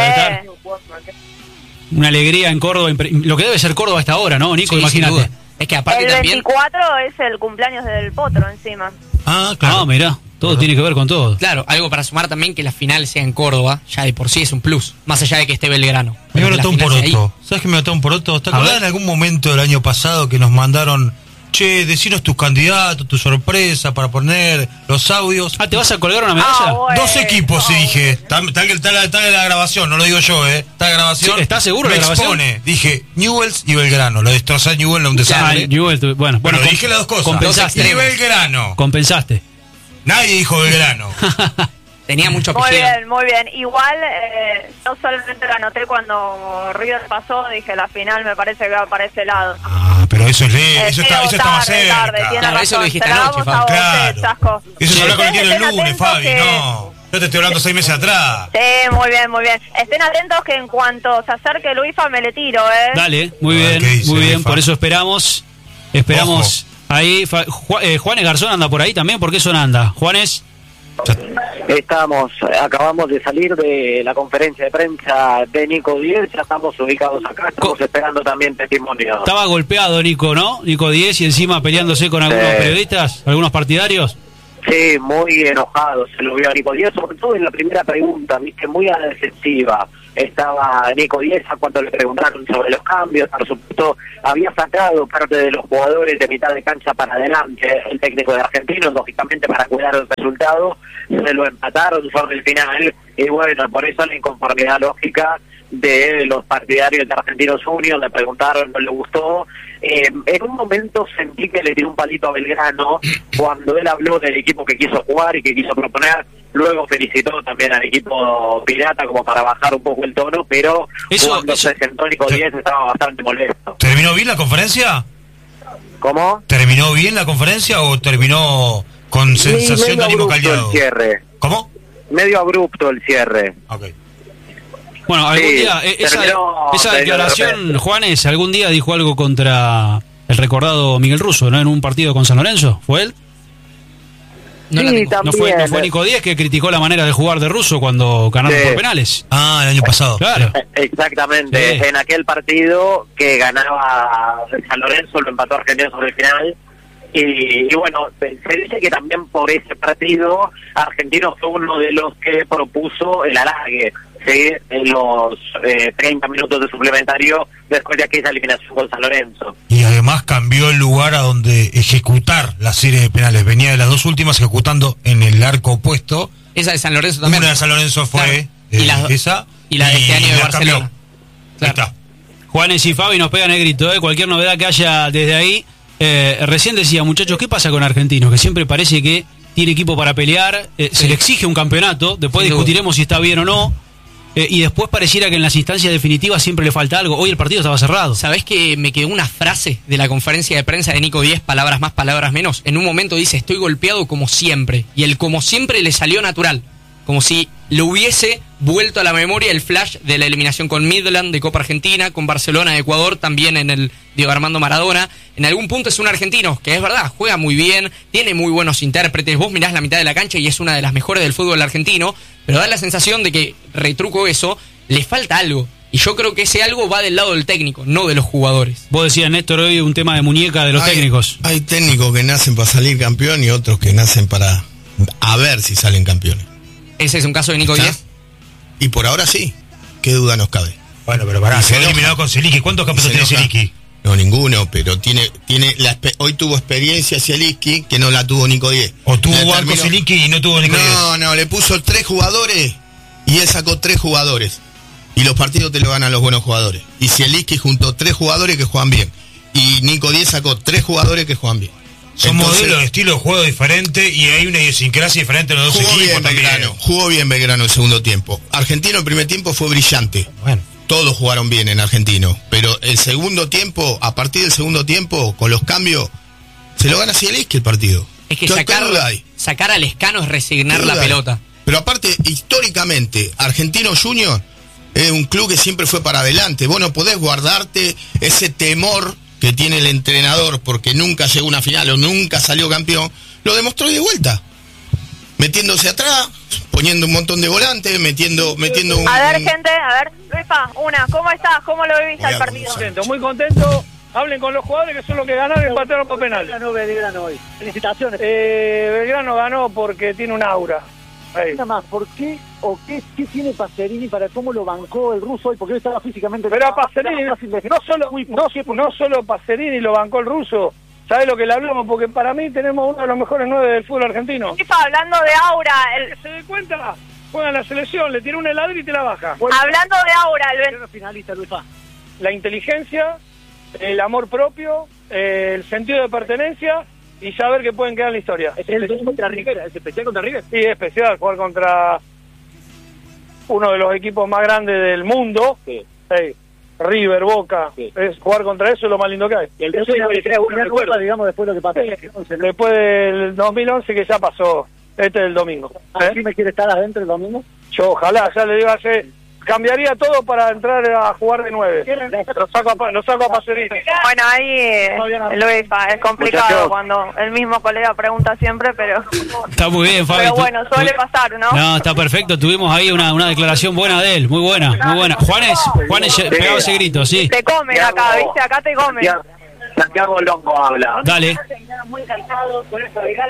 Una alegría en Córdoba, lo que debe ser Córdoba a esta hora, ¿no, Nico? Sí, imagínate. Es que aparte el también... veinticuatro es el cumpleaños del Potro encima. Ah, claro. Ah, mirá, todo uh-huh. tiene que ver con todo. Claro, algo para sumar también, que la final sea en Córdoba, ya de por sí es un plus, más allá de que esté Belgrano. Me va a notar un poroto. ¿Sabes que me va a notar un poroto? ¿Te acordás en algún momento del año pasado que nos mandaron... Che, decinos tus candidatos, tu sorpresa para poner los audios? Ah, ¿te vas a colgar una medalla? Ah, bueno. Dos equipos, sí, dije. Está, está, está, la, está la grabación, no lo digo yo, ¿eh? Está la grabación. Sí, ¿estás seguro de la grabación? Expone. Dije, Newell's y Belgrano. Lo destrozé Newell's, un desastre. Ah, Newell's, bueno, bueno, bueno dije las dos cosas. Compensaste. Y Belgrano. Compensaste. Nadie dijo Belgrano. Tenía mucha Muy opción. bien, muy bien. Igual, eh, yo solamente lo anoté cuando River pasó, dije, la final me parece que va para ese lado. Ah, pero eso es ley, Eh, eso, pero está, eso está más tarde, cerca. tarde, tiene Claro, razón. eso lo dijiste Te la anoche, vamos a Fabi. vos, Claro. eh, Chasco. Eso se habla con el Ustedes diario el estén lunes, atentos Fabi, que- no. Yo te estoy hablando seis meses atrás. Sí, muy bien, muy bien. Estén atentos que en cuanto se acerque Luisfa me le tiro, ¿eh? Dale, muy A ver bien, qué dice muy bien, Luisfa. por eso esperamos. Esperamos. Ahí, Fa- Ju- eh, Juanes Garzón anda por ahí también, ¿por qué son anda? Juanes. Estamos, acabamos de salir de la conferencia de prensa de Nico Díez, ya estamos ubicados acá, estamos esperando también testimonio. Estaba golpeado Nico, ¿no? Nico Díez y encima peleándose con algunos Sí. periodistas, algunos partidarios. Sí, muy enojado se lo vio a Nico Díaz, sobre todo en la primera pregunta, viste, muy a la defensiva. Estaba Nico Díaz cuando le preguntaron sobre los cambios, por supuesto, había sacado parte de los jugadores de mitad de cancha para adelante, el técnico de Argentinos, lógicamente para cuidar el resultado, se lo empataron sobre el final, y bueno, por eso la inconformidad lógica de los partidarios de Argentinos Juniors, le preguntaron, no le gustó. Eh, en un momento sentí que le tiró un palito a Belgrano cuando él habló del equipo que quiso jugar y que quiso proponer. Luego felicitó también al equipo pirata como para bajar un poco el tono, pero eso, cuando eso, se sentó Nico Díaz estaba bastante molesto. ¿Terminó bien la conferencia? ¿Cómo? ¿Terminó bien la conferencia o terminó con sensación de ánimo caldeado? El cierre. ¿Cómo? Medio abrupto el cierre. Ok. Bueno, algún Sí, día, eh, esa, terminó esa de declaración, repente. Juanes, algún día dijo algo contra el recordado Miguel Russo, ¿no? En un partido con San Lorenzo, ¿fue él? No, sí, no, también. fue, no fue Nico Díaz que criticó la manera de jugar de Russo cuando ganaron Sí. por penales. Ah, el año pasado. Claro. Exactamente, Sí. en aquel partido que ganaba San Lorenzo, lo empató Argentino sobre el final. Y, y bueno, se se dice que también por ese partido Argentino fue uno de los que propuso el alargue, ¿sí? En los eh, treinta minutos de suplementario después de aquella eliminación con San Lorenzo. Y además cambió el lugar a donde ejecutar la serie de penales. Venía de las dos últimas ejecutando en el arco opuesto. Esa de San Lorenzo también. Una de San Lorenzo fue Claro. eh, Y la- esa. y la de este año de la Barcelona. cambió. Ahí está. Juanes y Fabi nos pegan el grito, ¿eh? Cualquier novedad que haya desde ahí. Eh, recién decía, muchachos, ¿qué pasa con Argentinos? Que siempre parece que tiene equipo para pelear, eh, se le exige un campeonato, después Sin duda. discutiremos si está bien o no, eh, y después pareciera que en las instancias definitivas siempre le falta algo. Hoy el partido estaba cerrado. ¿Sabés que me quedó una frase de la conferencia de prensa de Nico Díaz, palabras más, palabras menos? En un momento dice, estoy golpeado como siempre. Y el como siempre le salió natural. Como si le hubiese vuelto a la memoria el flash de la eliminación con Midland de Copa Argentina, con Barcelona de Ecuador, también en el Diego Armando Maradona. En algún punto es un argentino, que es verdad, juega muy bien, tiene muy buenos intérpretes. Vos mirás la mitad de la cancha y es una de las mejores del fútbol argentino, pero da la sensación de que, retruco eso, le falta algo. Y yo creo que ese algo va del lado del técnico, no de los jugadores. Vos decías, Néstor, hoy un tema de muñeca de los Hay- técnicos. Hay técnicos que nacen para salir campeón y otros que nacen para a ver si salen campeones. Ese es un caso de Nico ¿Está? Díaz. Y por ahora sí. ¿Qué duda nos cabe? Bueno, pero pará, Y se se ha enoja. eliminado con Zielinski. ¿Cuántos campeonatos tiene Se enoja. Zielinski? No, ninguno, pero tiene tiene la espe- hoy tuvo experiencia Zielinski que no la tuvo Nico Díez. O tuvo Le Banco terminó- Zielinski y no tuvo Nico Díez. No, no, le puso tres jugadores y él sacó tres jugadores. Y los partidos te lo ganan los buenos jugadores. Y Zielinski juntó tres jugadores que juegan bien. Y Nico Díez sacó tres jugadores que juegan bien. Son Entonces, modelos de estilo de juego diferente y hay una idiosincrasia diferente en los dos Jugó equipos bien también. Belgrano, jugó bien Belgrano el segundo tiempo. Argentino el primer tiempo fue brillante. Bueno. Todos jugaron bien en Argentino. Pero el segundo tiempo, a partir del segundo tiempo, con los cambios, se lo gana Zielinski el partido. Es que ¿Qué- qué sacar, duda hay? sacar al Escano es resignar ¿Qué la duda hay? pelota. Pero aparte, históricamente, Argentino Junior es un club que siempre fue para adelante. Vos no podés guardarte ese temor que tiene el entrenador porque nunca llegó a una final o nunca salió campeón. Lo demostró de vuelta. Metiéndose atrás, poniendo un montón de volantes, metiendo, metiendo un... A ver, gente, a ver, Luispa, una, ¿cómo estás? ¿Cómo lo viviste al partido? Contento, muy contento. Hablen con los jugadores que son los que ganaron y empataron por penal. Ganó Belgrano hoy. Felicitaciones. Eh, Belgrano ganó porque tiene un aura. Ahí. Nada más, ¿por qué o qué, qué tiene Pacerini para cómo lo bancó el ruso hoy? Porque hoy estaba físicamente... Pero a Pacerini, no solo, no, no solo Pacerini lo bancó el ruso, ¿sabes lo que le hablamos? Porque para mí tenemos uno de los mejores nueve del fútbol argentino. Luispa, hablando de aura, el... ¿Se da cuenta? Juega en la selección, le tira un heladero y te la baja. hablando de aura, el... finalista, Luispa. La inteligencia, el amor propio, eh, el sentido de pertenencia y saber que pueden quedar en la historia. Es el contra River, es especial contra River. Sí, es especial jugar contra uno de los equipos más grandes del mundo. Sí. Sí. River, Boca, sí. Es jugar contra eso es lo más lindo que hay. Y el ruso le crea una recuerda, digamos, después de lo que pasó. Sí. Después del dos mil once que ya pasó, este es el domingo. ¿Eh? ¿Así me quiere estar adentro el domingo? Yo ojalá, ya le digo hace... Cambiaría todo para entrar a jugar de nueve. Lo saco a, lo saco a Pacerini. Bueno, ahí, eh, Luispa, es complicado Muchachos. cuando el mismo colega pregunta siempre, pero... Está muy bien, Fabi. Pero Tú- bueno, suele pasar, ¿no? No, está perfecto. Tuvimos ahí una, una declaración buena de él. Muy buena, muy buena. Juanes, Juanes eh, pegaba ese grito, sí. Te comen acá, ¿viste? Acá te comen. Santiago Longo habla. Dale. Muy cansado con esto de Galga.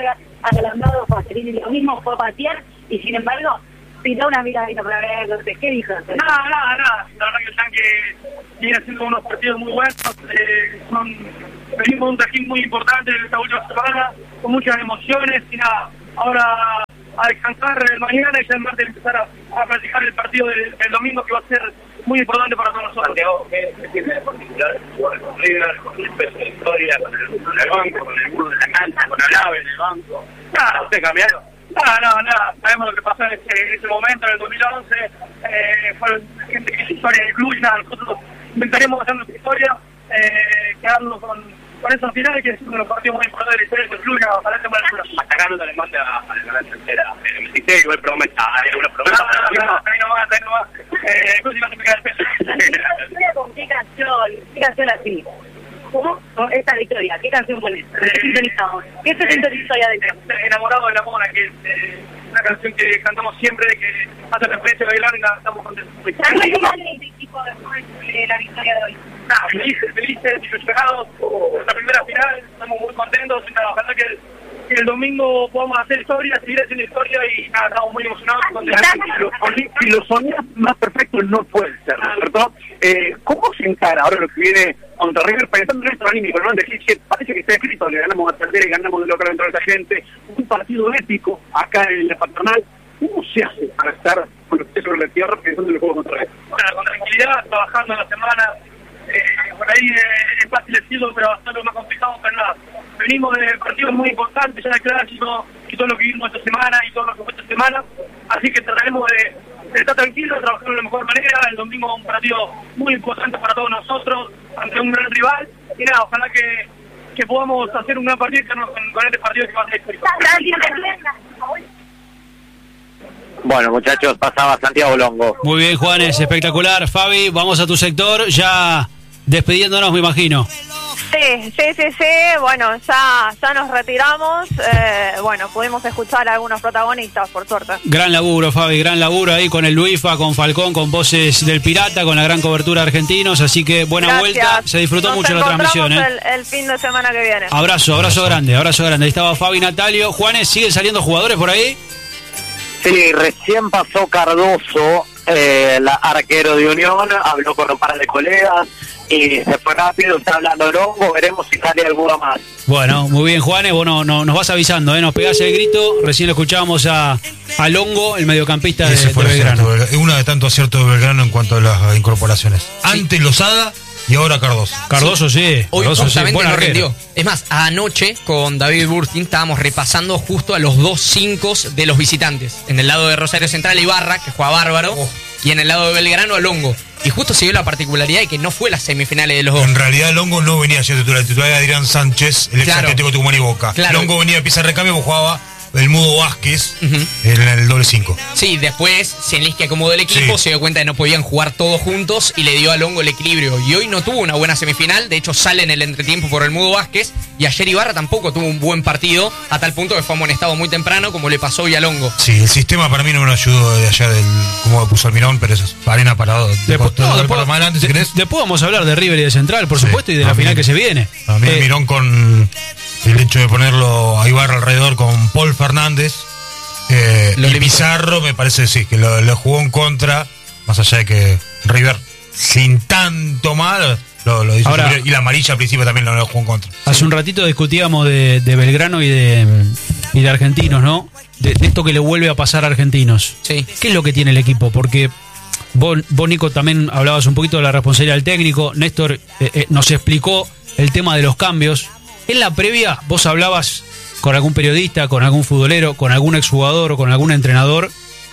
adelantado Pacerini lo mismo, fue a patear y sin embargo pitó una miradita para ver, no sé, ¿qué dijo? Nada, nada, nada. La verdad que el Tanque viene haciendo unos partidos muy buenos. Eh, son, venimos de un trajín muy importante en esta última semana, con muchas emociones y nada. Ahora a descansar mañana y ya el martes empezar a, a practicar el partido del, del domingo, que va a ser muy importante para todos nosotros. Santiago, ¿qué tiene de particular jugar con River, con el peso de historia, con el, con el banco, con el muro de la cancha, con el ave en el banco? Nada, ¿Usted cambiaron? nada, nada, nada. Sabemos lo que pasó en ese, en ese momento, en el dos mil once. Eh, fue gente que hizo historia del club y nada, nosotros intentaremos hacer nuestra historia, eh, quedarnos con, con esos finales, que es uno de los partidos más importantes de la historia del club y nada, ojalá se muera el club. Atacando le manda a la gran tercera. Me hiciste igual promesa, ¿hay alguna promesa? No, no, no, ahí nomás, ahí nomás. Eh, el club se me cae el peso. ¿Con qué canción? ¿Qué canción así? ¿Cómo? Con esta victoria, ¿qué canción pones? ¿Qué sintonizamos? ¿Qué se sintoniza allá adentro? Enamorado de la Mona, que es eh, una canción que cantamos siempre, que hace referencia a Bailando y nada, estamos contentos. ¿Qué es el equipo después de la victoria de hoy? Nada, felices, felices, ilusionados, la primera final, estamos muy contentos y nada, ojalá que, que el domingo podamos hacer historia, seguir haciendo historia y nada, estamos muy emocionados. Si lo soñás más perfecto no puede ser, ¿no es cierto? Eh, ¿Cómo se encara ahora lo que viene contra River pensando en esto anímico, ¿no? Decir que parece que está escrito, le ganamos a Taldera y ganamos de local dentro de esa gente, un partido épico acá en la patronal. ¿Cómo se hace para estar con los pies sobre la tierra pensando en el juego contra él? Bueno, con tranquilidad, trabajando en la semana, eh, por ahí eh, es fácil decirlo, pero bastante más complicado, pero nada. Venimos de partidos muy importantes, ya de clásico, y todo lo que vimos esta semana, y todo lo que fue esta semana, así que trataremos de, de estar tranquilos, trabajar de la mejor manera. El domingo un partido muy importante para todos nosotros, ante un gran rival, y nada, ojalá que, que podamos hacer un gran partido y quedarnos con, con este partido que va a ser histórico. Bueno, muchachos, pasaba Santiago Longo. Muy bien, Juanes, espectacular. Fabi, vamos a tu sector, ya despidiéndonos, me imagino. Sí, sí, sí, sí, bueno, ya, ya nos retiramos, eh, bueno, pudimos escuchar a algunos protagonistas, por suerte. Gran laburo, Fabi, gran laburo ahí con el Luifa, con Falcón, con voces del Pirata, con la gran cobertura de argentinos, así que buena Gracias. vuelta, se disfrutó Nos mucho la transmisión. ¿eh? el, el fin de semana que viene. Abrazo, abrazo grande, abrazo grande, ahí estaba Fabi Natalio. Juanes, ¿siguen saliendo jugadores por ahí? Sí, recién pasó Cardoso, eh, el arquero de Unión, habló con un par de colegas y se fue rápido, está hablando Longo, veremos si sale alguno más. Bueno, muy bien, Juanes, bueno, no, nos vas avisando, ¿eh? Nos pegás el grito, recién lo escuchábamos a, a Longo, el mediocampista de, Ese fue de Belgrano. Acierto, uno de tantos aciertos de Belgrano en cuanto a las incorporaciones. Sí. Antes Lozada y ahora Cardoso. Cardoso sí, Hoy Cardoso, justamente sí. no Buen rindió. Es más, anoche con David Burtin estábamos repasando justo a los dos cinco de los visitantes. En el lado de Rosario Central, Ibarra, que juega bárbaro, oh. y en el lado de Belgrano, a Longo. Y justo se dio la particularidad de que no fue las semifinales de los dos. En realidad Longo no venía a ser titular, el titular era Adrián Sánchez, el ex claro. Atlético Tucumán y Boca. Claro. Longo venía a pisar recambio porque jugaba el Mudo Vázquez uh-huh. en el doble cinco. Sí, después Cielinski acomodó el equipo, sí. se dio cuenta de que no podían jugar todos juntos y le dio a Longo el equilibrio. Y hoy no tuvo una buena semifinal, de hecho sale en el entretiempo por el Mudo Vázquez. Y ayer Ibarra tampoco tuvo un buen partido, a tal punto que fue amonestado muy temprano, como le pasó hoy a Longo. Sí, el sistema para mí no me lo ayudó de allá del como puso Almirón, pero eso es arena parado. Después, no, después, para más adelante, si de, después vamos a hablar de River y de Central, por sí, supuesto, y de la final que se viene. También eh, Almirón con el hecho de ponerlo a Ibarra alrededor con Paul Fernández. Eh, y Pizarro me parece sí que lo, lo jugó en contra, más allá de que River sin tanto mal lo, lo hizo. Ahora, y la amarilla al principio también lo, lo jugó en contra. Hace sí. un ratito discutíamos de, de Belgrano y de, y de Argentinos, ¿no? De, de esto que le vuelve a pasar a Argentinos. Sí. ¿Qué es lo que tiene el equipo? Porque vos, vos Nico, también hablabas un poquito de la responsabilidad del técnico. Néstor eh, eh, nos explicó el tema de los cambios. En la previa vos hablabas con algún periodista, con algún futbolero, con algún exjugador o con algún entrenador,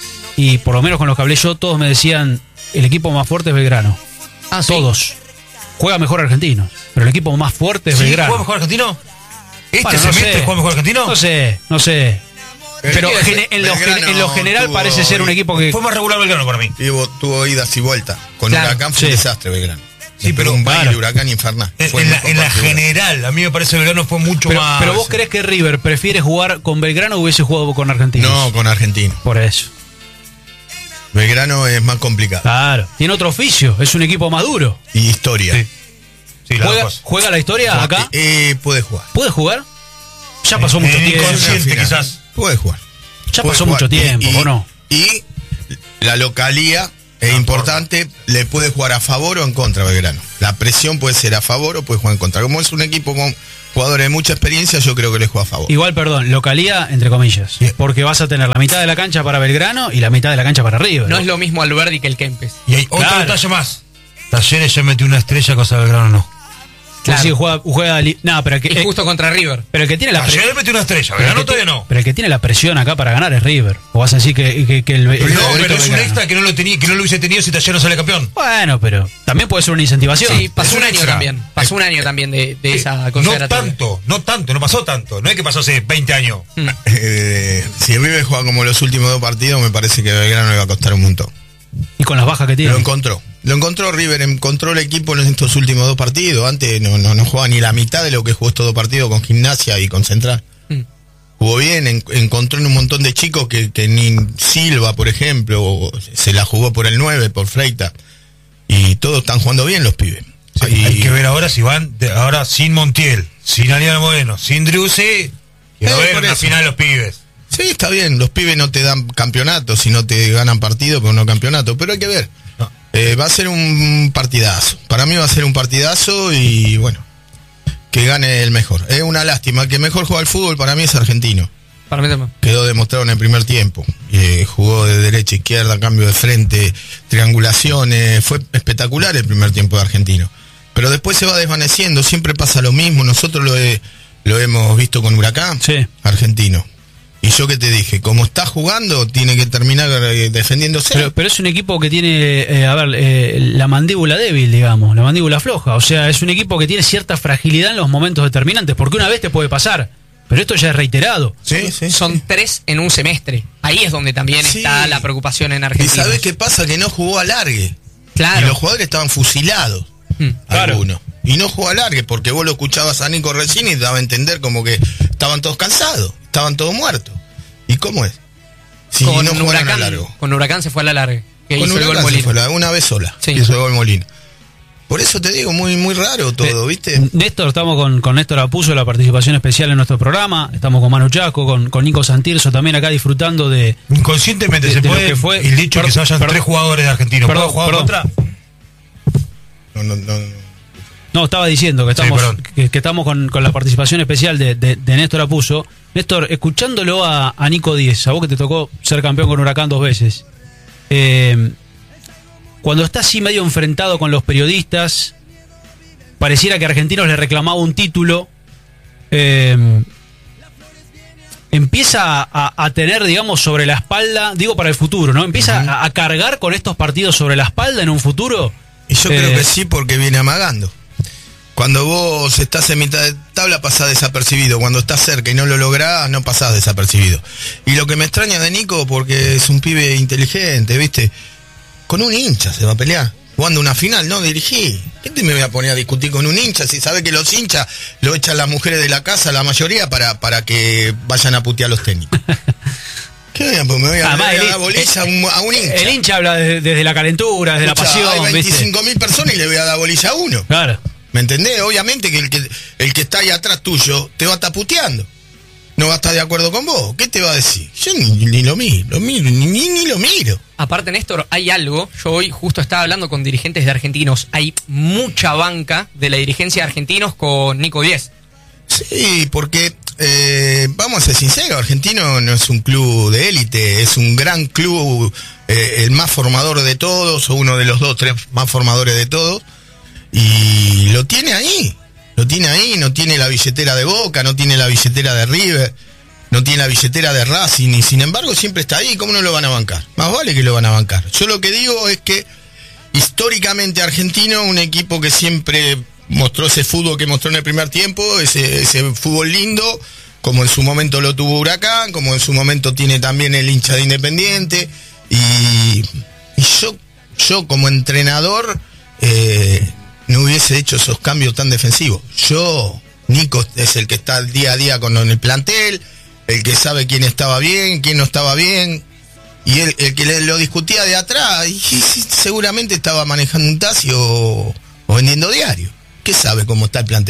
y por lo menos con los que hablé yo, todos me decían, el equipo más fuerte es Belgrano. Ah, todos. ¿Sí? Juega mejor Argentinos, pero el equipo más fuerte es ¿Sí? Belgrano. ¿Juega mejor Argentino? ¿Este bueno, no semestre juega mejor Argentino? No sé, no sé. Pero, pero gene, en, lo, en lo general parece ser un equipo que... Fue más regular Belgrano para mí. Tuvo, tuvo idas y vueltas. Con claro, Huracán fue sí. un desastre Belgrano. Sí, pero un baile claro. Huracán infernal. En, en la, en la general, a mí me parece Belgrano fue mucho pero, más... Pero vos crees que River prefiere jugar con Belgrano o hubiese jugado con Argentinos? No, con Argentino. Por eso. Belgrano es más complicado. Claro, tiene otro oficio, es un equipo más duro. Y historia. Sí. Sí, ¿Juega, ¿Juega la historia Juega, acá? Eh, puede jugar. ¿Puede jugar? Ya pasó mucho Eh, tiempo. inconsciente, quizás. Puede jugar. Ya Puede pasó jugar. mucho tiempo, Y- ¿o no? Y la localía es importante, le puede jugar a favor o en contra a Belgrano. La presión puede ser a favor o puede jugar en contra. Como es un equipo con jugadores de mucha experiencia, yo creo que le juega a favor. Igual, perdón, localía entre comillas. Porque vas a tener la mitad de la cancha para Belgrano y la mitad de la cancha para River. No es lo mismo Alberdi que el Kempes. Y hay otro Claro. detalle más. Talleres ya metió una estrella, cosa de Belgrano no. Claro. Sí, juega, juega li- no, pero que, Y justo contra River. Pero el que tiene la pre- Talleres metió una estrella, pero el Belgrano que todavía ti- no. Pero el que tiene la presión acá para ganar es River. O vas a decir que, que, que el, el No, favorito pero es un Belgrano. extra que no lo tenía, que no lo hubiese tenido si Talleres no sale campeón. Bueno, pero también puede ser una incentivación. Sí, pasó Es un un año extra. también. Pasó un año también de, de esa No consideratoria. tanto, no tanto, no pasó tanto. No es que pasó hace veinte años. Eh, si River juega como los últimos dos partidos, me parece que Belgrano le va a costar un montón. Y con las bajas que tiene. Lo encontró. Lo encontró River, encontró el equipo en estos últimos dos partidos. Antes no, no, no jugaba ni la mitad de lo que jugó estos dos partidos con Gimnasia y con Central. Mm. Jugó bien, en- encontró en un montón de chicos que, que ni Silva, por ejemplo, o se la jugó por el nueve, por Freita. Y todos están jugando bien los pibes. Sí, Y- hay que ver ahora si van, de- ahora sin Montiel, sin Ariano Moreno, sin Driussi, quiero Eh, ver por al eso. final los pibes. Sí, está bien, los pibes no te dan campeonato, si no te ganan partido, pero no campeonato, pero hay que ver. Eh, va a ser un partidazo, para mí va a ser un partidazo y bueno, que gane el mejor. Es una lástima, el que mejor juega al fútbol para mí es Argentino. Para mí también. Quedó demostrado en el primer tiempo. Eh, jugó de derecha a izquierda, cambio de frente, triangulaciones, fue espectacular el primer tiempo de Argentino. Pero después se va desvaneciendo, siempre pasa lo mismo, nosotros lo, he- lo hemos visto con Huracán, Sí. Argentino. Y yo que te dije, como está jugando, tiene que terminar eh, defendiéndose. Pero, pero es un equipo que tiene, eh, a ver, eh, la mandíbula débil, digamos, la mandíbula floja. O sea, es un equipo que tiene cierta fragilidad en los momentos determinantes, porque una vez te puede pasar. Pero esto ya es reiterado. Sí, sí. Son tres en un semestre. Ahí es donde también Sí. está la preocupación en ¿Y Argentina. sabés qué pasa? Que no jugó alargue. Claro. Y los jugadores estaban fusilados. Mm. Algunos. Y no jugó alargue, porque vos lo escuchabas a Nico recién y te daba a entender como que estaban todos cansados, estaban todos muertos. ¿Y cómo es? Si con, no jugaron a Huracán, largo. con Huracán se fue a la larga. Que Con hizo el gol Huracán se Molina. fue la- una vez sola. Sí. Hizo el gol Molina. Por eso te digo, muy muy raro todo, ¿viste? Néstor, estamos con, con Néstor Apuso, la participación especial en nuestro programa. Estamos con Manu Chaco, con, con Nico Santirso también acá disfrutando de. Inconscientemente de- se de lo puede que fue- el dicho que se vayan perdón, tres jugadores de Argentino. perdón, ¿Puedo jugar perdón. contra? No, no, no. No, estaba diciendo que estamos, perdón. que, que estamos con, con la participación especial de, de, de Néstor Apuso. Néstor, escuchándolo a, a Nico Díez, a vos que te tocó ser campeón con Huracán dos veces, eh, cuando está así medio enfrentado con los periodistas, pareciera que Argentinos le reclamaba un título, eh, empieza a, a tener, digamos, sobre la espalda, digo para el futuro, ¿no? Empieza a, a cargar con estos partidos sobre la espalda en un futuro. Y yo Eh, creo que sí, porque viene amagando. Cuando vos estás en mitad de tabla pasás desapercibido. Cuando estás cerca y no lo lográs, no pasás desapercibido. Y lo que me extraña de Nico, porque es un pibe inteligente, ¿viste? Con un hincha se va a pelear. Jugando una final, no dirigí. ¿Qué te me voy a poner a discutir con un hincha si sabe que los hinchas lo echan las mujeres de la casa, la mayoría, para, para que vayan a putear a los técnicos? ¿Qué voy a, pues me voy a, Además, me voy a el- dar bolilla a un, a un hincha? El hincha habla desde, desde la calentura, desde Escuchá, la pasión, hay ¿viste? veinticinco mil personas y le voy a dar bolilla a uno. Claro. ¿Me entendés? Obviamente que el que el que está ahí atrás tuyo te va a estar puteando. No va a estar de acuerdo con vos. ¿Qué te va a decir? Yo ni, ni lo miro, lo miro ni, ni, ni lo miro. Aparte, Néstor, hay algo. Yo hoy justo estaba hablando con dirigentes de Argentinos. Hay mucha banca de la dirigencia de Argentinos con Nico Díez. Sí, porque eh, vamos a ser sinceros, Argentino no es un club de élite, es un gran club, eh, el más formador de todos, o uno de los dos, tres más formadores de todos, y lo tiene ahí, lo tiene ahí, no tiene la billetera de Boca, no tiene la billetera de River, no tiene la billetera de Racing, y sin embargo siempre está ahí. ¿Cómo no lo van a bancar? Más vale que lo van a bancar. Yo lo que digo es que históricamente Argentino, un equipo que siempre mostró ese fútbol que mostró en el primer tiempo, ese, ese fútbol lindo, como en su momento lo tuvo Huracán, como en su momento tiene también el hincha de Independiente, y, y yo, yo como entrenador eh, no hubiese hecho esos cambios tan defensivos. Yo, Nico es el que está día a día con el plantel, el que sabe quién estaba bien, quién no estaba bien, y el, el que le, lo discutía de atrás, y, y seguramente estaba manejando un taxi o, o vendiendo diario. ¿Qué sabe cómo está el plantel?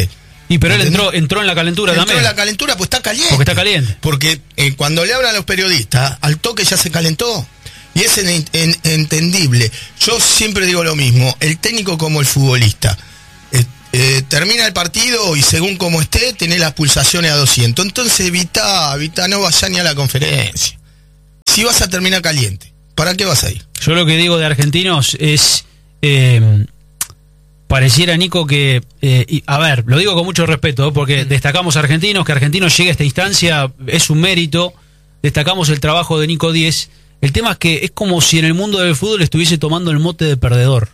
Y pero él entró, entró en la calentura entró también. en la calentura, pues está caliente. Porque está caliente. Porque eh, cuando le hablan a los periodistas, al toque ya se calentó. Y es en, en, entendible. Yo siempre digo lo mismo, el técnico como el futbolista. Eh, eh, termina el partido y según como esté, tenés las pulsaciones a doscientos. Entonces evita, evita, no vayas ni a la conferencia. Si vas a terminar caliente, ¿para qué vas a ir? Yo lo que digo de argentinos es... Eh, pareciera, Nico, que... Eh, y, a ver, lo digo con mucho respeto, porque mm. destacamos a argentinos, que argentinos llegue a esta instancia, es un mérito. Destacamos el trabajo de Nico Díez. El tema es que es como si en el mundo del fútbol estuviese tomando el mote de perdedor.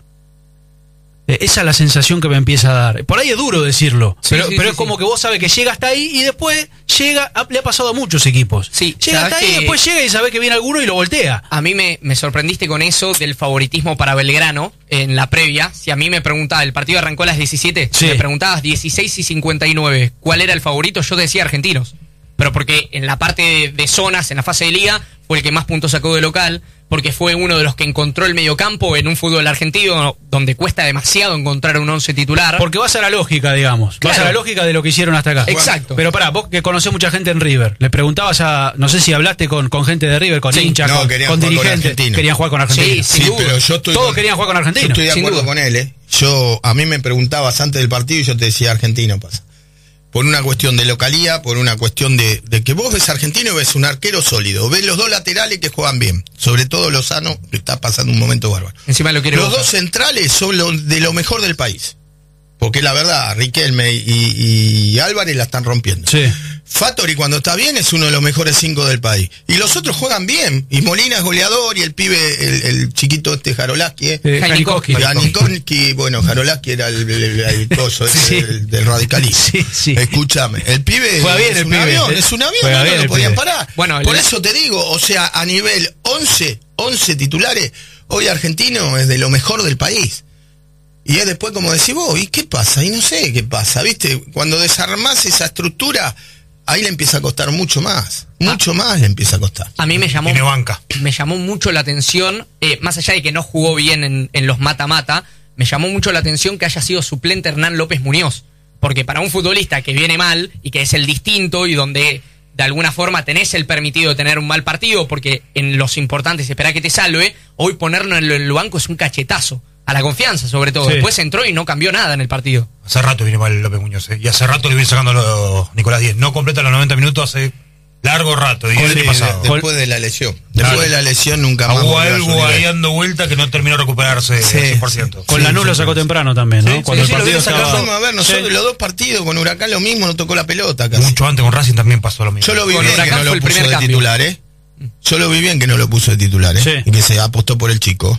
Eh, esa es la sensación que me empieza a dar. Por ahí es duro decirlo, sí, pero, sí, pero sí, es como sí. que vos sabés que llega hasta ahí y después llega, a, le ha pasado a muchos equipos. Sí, llega hasta ahí y después llega y sabés que viene alguno y lo voltea. A mí me, me sorprendiste con eso del favoritismo para Belgrano en la previa. Si a mí me preguntaba, el partido arrancó a las diecisiete, sí. me preguntabas dieciséis y cincuenta y nueve, ¿cuál era el favorito? Yo decía Argentinos. Pero porque en la parte de, de zonas, en la fase de liga, fue el que más puntos sacó de local, porque fue uno de los que encontró el mediocampo en un fútbol argentino donde cuesta demasiado encontrar un once titular. Porque vas a la lógica, digamos. Claro. Vas a la lógica de lo que hicieron hasta acá. Exacto. Pero pará, vos que conocés mucha gente en River, le preguntabas a, no sé si hablaste con, con gente de River, con sí. hinchas, no, con, con dirigentes. Con querían jugar con Argentina. Sí, sí pero yo estoy Todos con, querían jugar con Argentina. Yo estoy de sin acuerdo duda. con él, ¿eh? Yo, a mí me preguntabas antes del partido y yo te decía Argentino pasa. Por una cuestión de localía, por una cuestión de, de que vos ves argentino y ves un arquero sólido, ves los dos laterales que juegan bien, sobre todo Lozano, que está pasando un momento bárbaro. Encima lo quiere Los buscar. dos centrales son lo, de lo mejor del país, porque la verdad, Riquelme y, y Álvarez la están rompiendo. Sí. Fattori cuando está bien es uno de los mejores cinco del país. Y los otros juegan bien. Y Molina es goleador y el pibe, el, el chiquito este Jarolaski, ¿eh? eh Janikowski. Janikowski, bueno, Jarolaski era el, el, el coso sí. el, del radicalismo. Sí, sí. Escúchame, el pibe Juega bien es el un pibe. avión, es un avión, Juega no, bien no el lo podían pibe. parar. Bueno, Por el... eso te digo, o sea, a nivel once, once titulares, hoy argentino es de lo mejor del país. Y es después como decís vos, ¿y qué pasa? Y no sé qué pasa, ¿viste? Cuando desarmás esa estructura, ahí le empieza a costar mucho más. Mucho ah. más le empieza a costar. A mí me llamó, Tiene banca. me llamó mucho la atención, eh, más allá de que no jugó bien en, en los mata-mata, me llamó mucho la atención que haya sido suplente Hernán López Muñoz. Porque para un futbolista que viene mal y que es el distinto y donde de alguna forma tenés el permitido de tener un mal partido, porque en los importantes espera que te salve, hoy ponerlo en el banco es un cachetazo. A la confianza, sobre todo. Sí. Después entró y no cambió nada en el partido. Hace rato viene mal López Muñoz, ¿eh? Y hace rato le viene sacando a Nicolás Díez. No completa los noventa minutos hace largo rato. Y sí, el pasado. Después de la lesión. Después claro. de la lesión nunca más. Hubo algo ahí dando vuelta que no terminó de recuperarse sí, cien por ciento. Sí, con sí, Lanús sí, lo sacó sí. temprano también, ¿no? Sí, Cuando sí, el partido sí, estaba... A ver, nosotros sí. los dos partidos con Huracán lo mismo, no tocó la pelota casi. Mucho antes con Racing también pasó lo mismo. Yo lo vi con bien Huracán que no lo puso de cambio. titular, ¿eh? Yo lo vi bien que no lo puso de titular, ¿eh? Sí. Y que se apostó por el chico.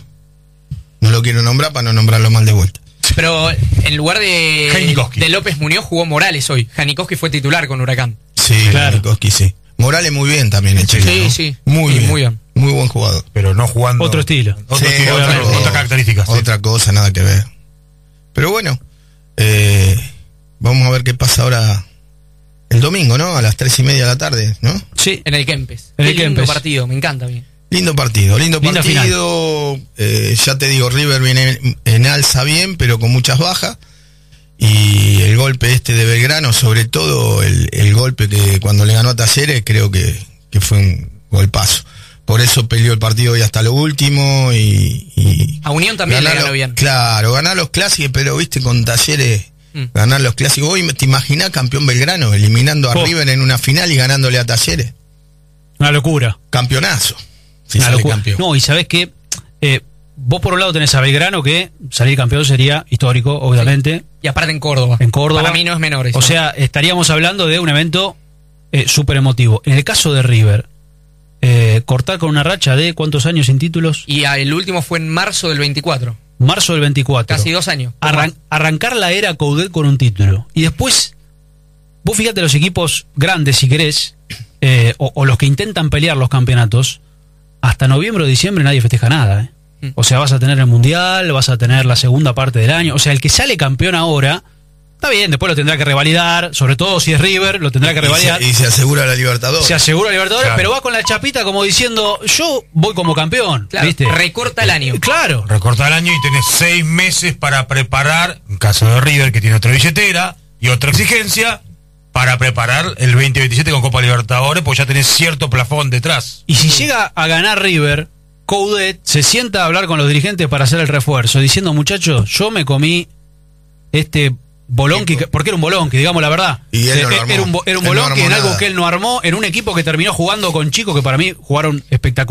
No lo quiero nombrar para no nombrarlo mal de vuelta. Pero en lugar de, de López Muñoz jugó Morales hoy. Janikowski fue titular con Huracán. Sí, claro. Janikowski sí. Morales muy bien también el chico. Sí, ¿no? sí. Muy, sí, bien, muy bien. Muy buen jugador. Pero no jugando. Otro estilo. Otro sí, estilo otra, otra, otra característica. Sí. Otra cosa, nada que ver. Pero bueno, eh, vamos a ver qué pasa ahora el domingo, ¿no? A las tres y media de la tarde, ¿no? Sí. En el Kempes. En el Qué lindo Kempes. partido, me encanta bien. Lindo partido, lindo Linda partido. Eh, ya te digo, River viene en, en alza bien, pero con muchas bajas. Y el golpe este de Belgrano, sobre todo el, el golpe que cuando le ganó a Talleres, creo que, que fue un golpazo. Por eso peleó el partido hoy hasta lo último. Y, y a Unión también le ganó los, bien. Claro, ganar los clásicos, pero viste, con Talleres, mm. ganar los clásicos. Hoy te imaginás campeón Belgrano, eliminando a oh. River en una final y ganándole a Talleres. Una locura. Campeonazo. Si Una sale locura. campeón. No, y sabés que eh, vos por un lado tenés a Belgrano, que salir campeón sería histórico, obviamente. Sí. Y aparte en Córdoba. En Córdoba. Para mí no es menor eso. O sea, estaríamos hablando de un evento eh, súper emotivo. En el caso de River, eh, cortar con una racha de ¿cuántos años sin títulos? Y a, el último fue en marzo del veinticuatro. Marzo del veinticuatro. Casi dos años. Arran arrancar la era Coudet con un título. Y después, vos fíjate los equipos grandes, si querés, eh, o, o los que intentan pelear los campeonatos, hasta noviembre o diciembre nadie festeja nada, ¿eh? O sea, vas a tener el Mundial, vas a tener la segunda parte del año. O sea, el que sale campeón ahora, está bien, después lo tendrá que revalidar, sobre todo si es River, lo tendrá que revalidar. Y se, y se asegura la Libertadores. Se asegura la Libertadores, claro. pero va con la chapita como diciendo, yo voy como campeón, claro, ¿viste? Recorta el año. Claro. Recorta el año y tenés seis meses para preparar, en caso de River, que tiene otra billetera, y otra exigencia para preparar el veinte veintisiete con Copa Libertadores, porque ya tenés cierto plafón detrás. Y si llega a ganar River, Coudet se sienta a hablar con los dirigentes para hacer el refuerzo, diciendo, muchachos, yo me comí este bolonqui, porque era un bolonqui, digamos la verdad. Y él no lo era armó. un, era un Él no bolonqui armó en algo nada. que él no armó, en un equipo que terminó jugando con chicos que para mí jugaron espectacular.